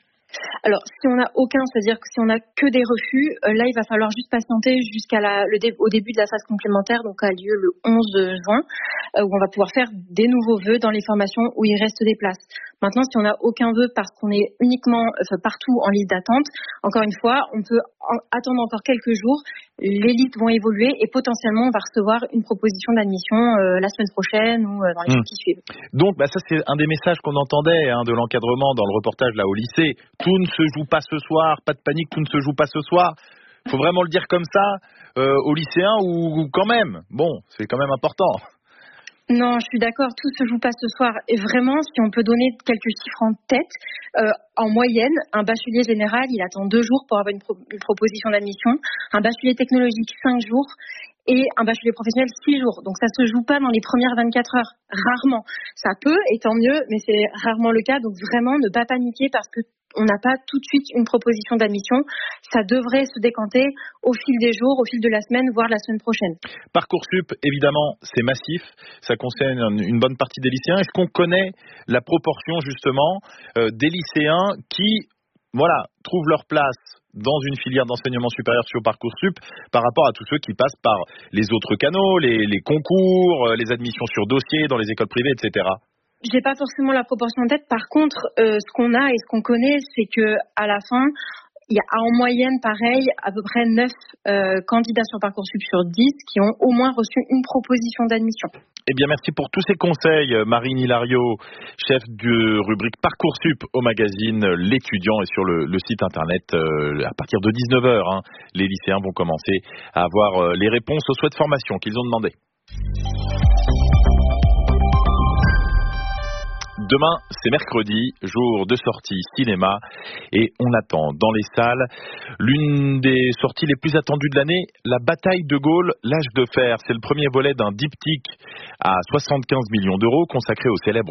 Alors, si on n'a aucun, c'est-à-dire que si on n'a que des refus, euh, là, il va falloir juste patienter jusqu'à la, le dé, au début de la phase complémentaire, donc a lieu le onze juin, euh, où on va pouvoir faire des nouveaux vœux dans les formations où il reste des places. Maintenant, si on n'a aucun vœu parce qu'on est uniquement enfin, partout en liste d'attente, encore une fois, on peut en, attendre encore quelques jours. Les listes vont évoluer et potentiellement, on va recevoir une proposition d'admission euh, la semaine prochaine ou euh, dans les mmh. jours qui suivent. Donc, bah, ça, c'est un des messages qu'on entendait hein, de l'encadrement dans le reportage là au lycée. Tout ne se joue pas ce soir, pas de panique, tout ne se joue pas ce soir. Il faut vraiment le dire comme ça. euh, aux lycéens ou, ou quand même? Bon, c'est quand même important. Non, je suis d'accord, tout se joue pas ce soir. Et vraiment, si on peut donner quelques chiffres en tête, euh, en moyenne, un bachelier général, il attend deux jours pour avoir une, pro- une proposition d'admission, un bachelier technologique, cinq jours, et un bachelier professionnel, six jours. Donc ça se joue pas dans les premières vingt-quatre heures, rarement. Ça peut, et tant mieux, mais c'est rarement le cas. Donc vraiment, ne pas paniquer parce que on n'a pas tout de suite une proposition d'admission. Ça devrait se décanter au fil des jours, au fil de la semaine, voire la semaine prochaine. Parcoursup, évidemment, c'est massif. Ça concerne une bonne partie des lycéens. Est-ce qu'on connaît la proportion, justement, euh, des lycéens qui, voilà, trouvent leur place dans une filière d'enseignement supérieur sur Parcoursup par rapport à tous ceux qui passent par les autres canaux, les, les concours, les admissions sur dossier dans les écoles privées, et cetera? J'ai pas forcément la proportion en tête. Par contre, euh, ce qu'on a et ce qu'on connaît, c'est que à la fin, il y a en moyenne, pareil, à peu près neuf euh, candidats sur Parcoursup sur dix qui ont au moins reçu une proposition d'admission. Eh bien, merci pour tous ces conseils, Marine Hilario, chef de rubrique Parcoursup au magazine L'Étudiant et sur le, le site internet euh, à partir de dix-neuf heures. Hein, les lycéens vont commencer à avoir euh, les réponses aux souhaits de formation qu'ils ont demandé. Demain, c'est mercredi, jour de sortie cinéma, et on attend dans les salles l'une des sorties les plus attendues de l'année, La Bataille de Gaulle, l'âge de fer. C'est le premier volet d'un diptyque à soixante-quinze millions d'euros consacré au célèbre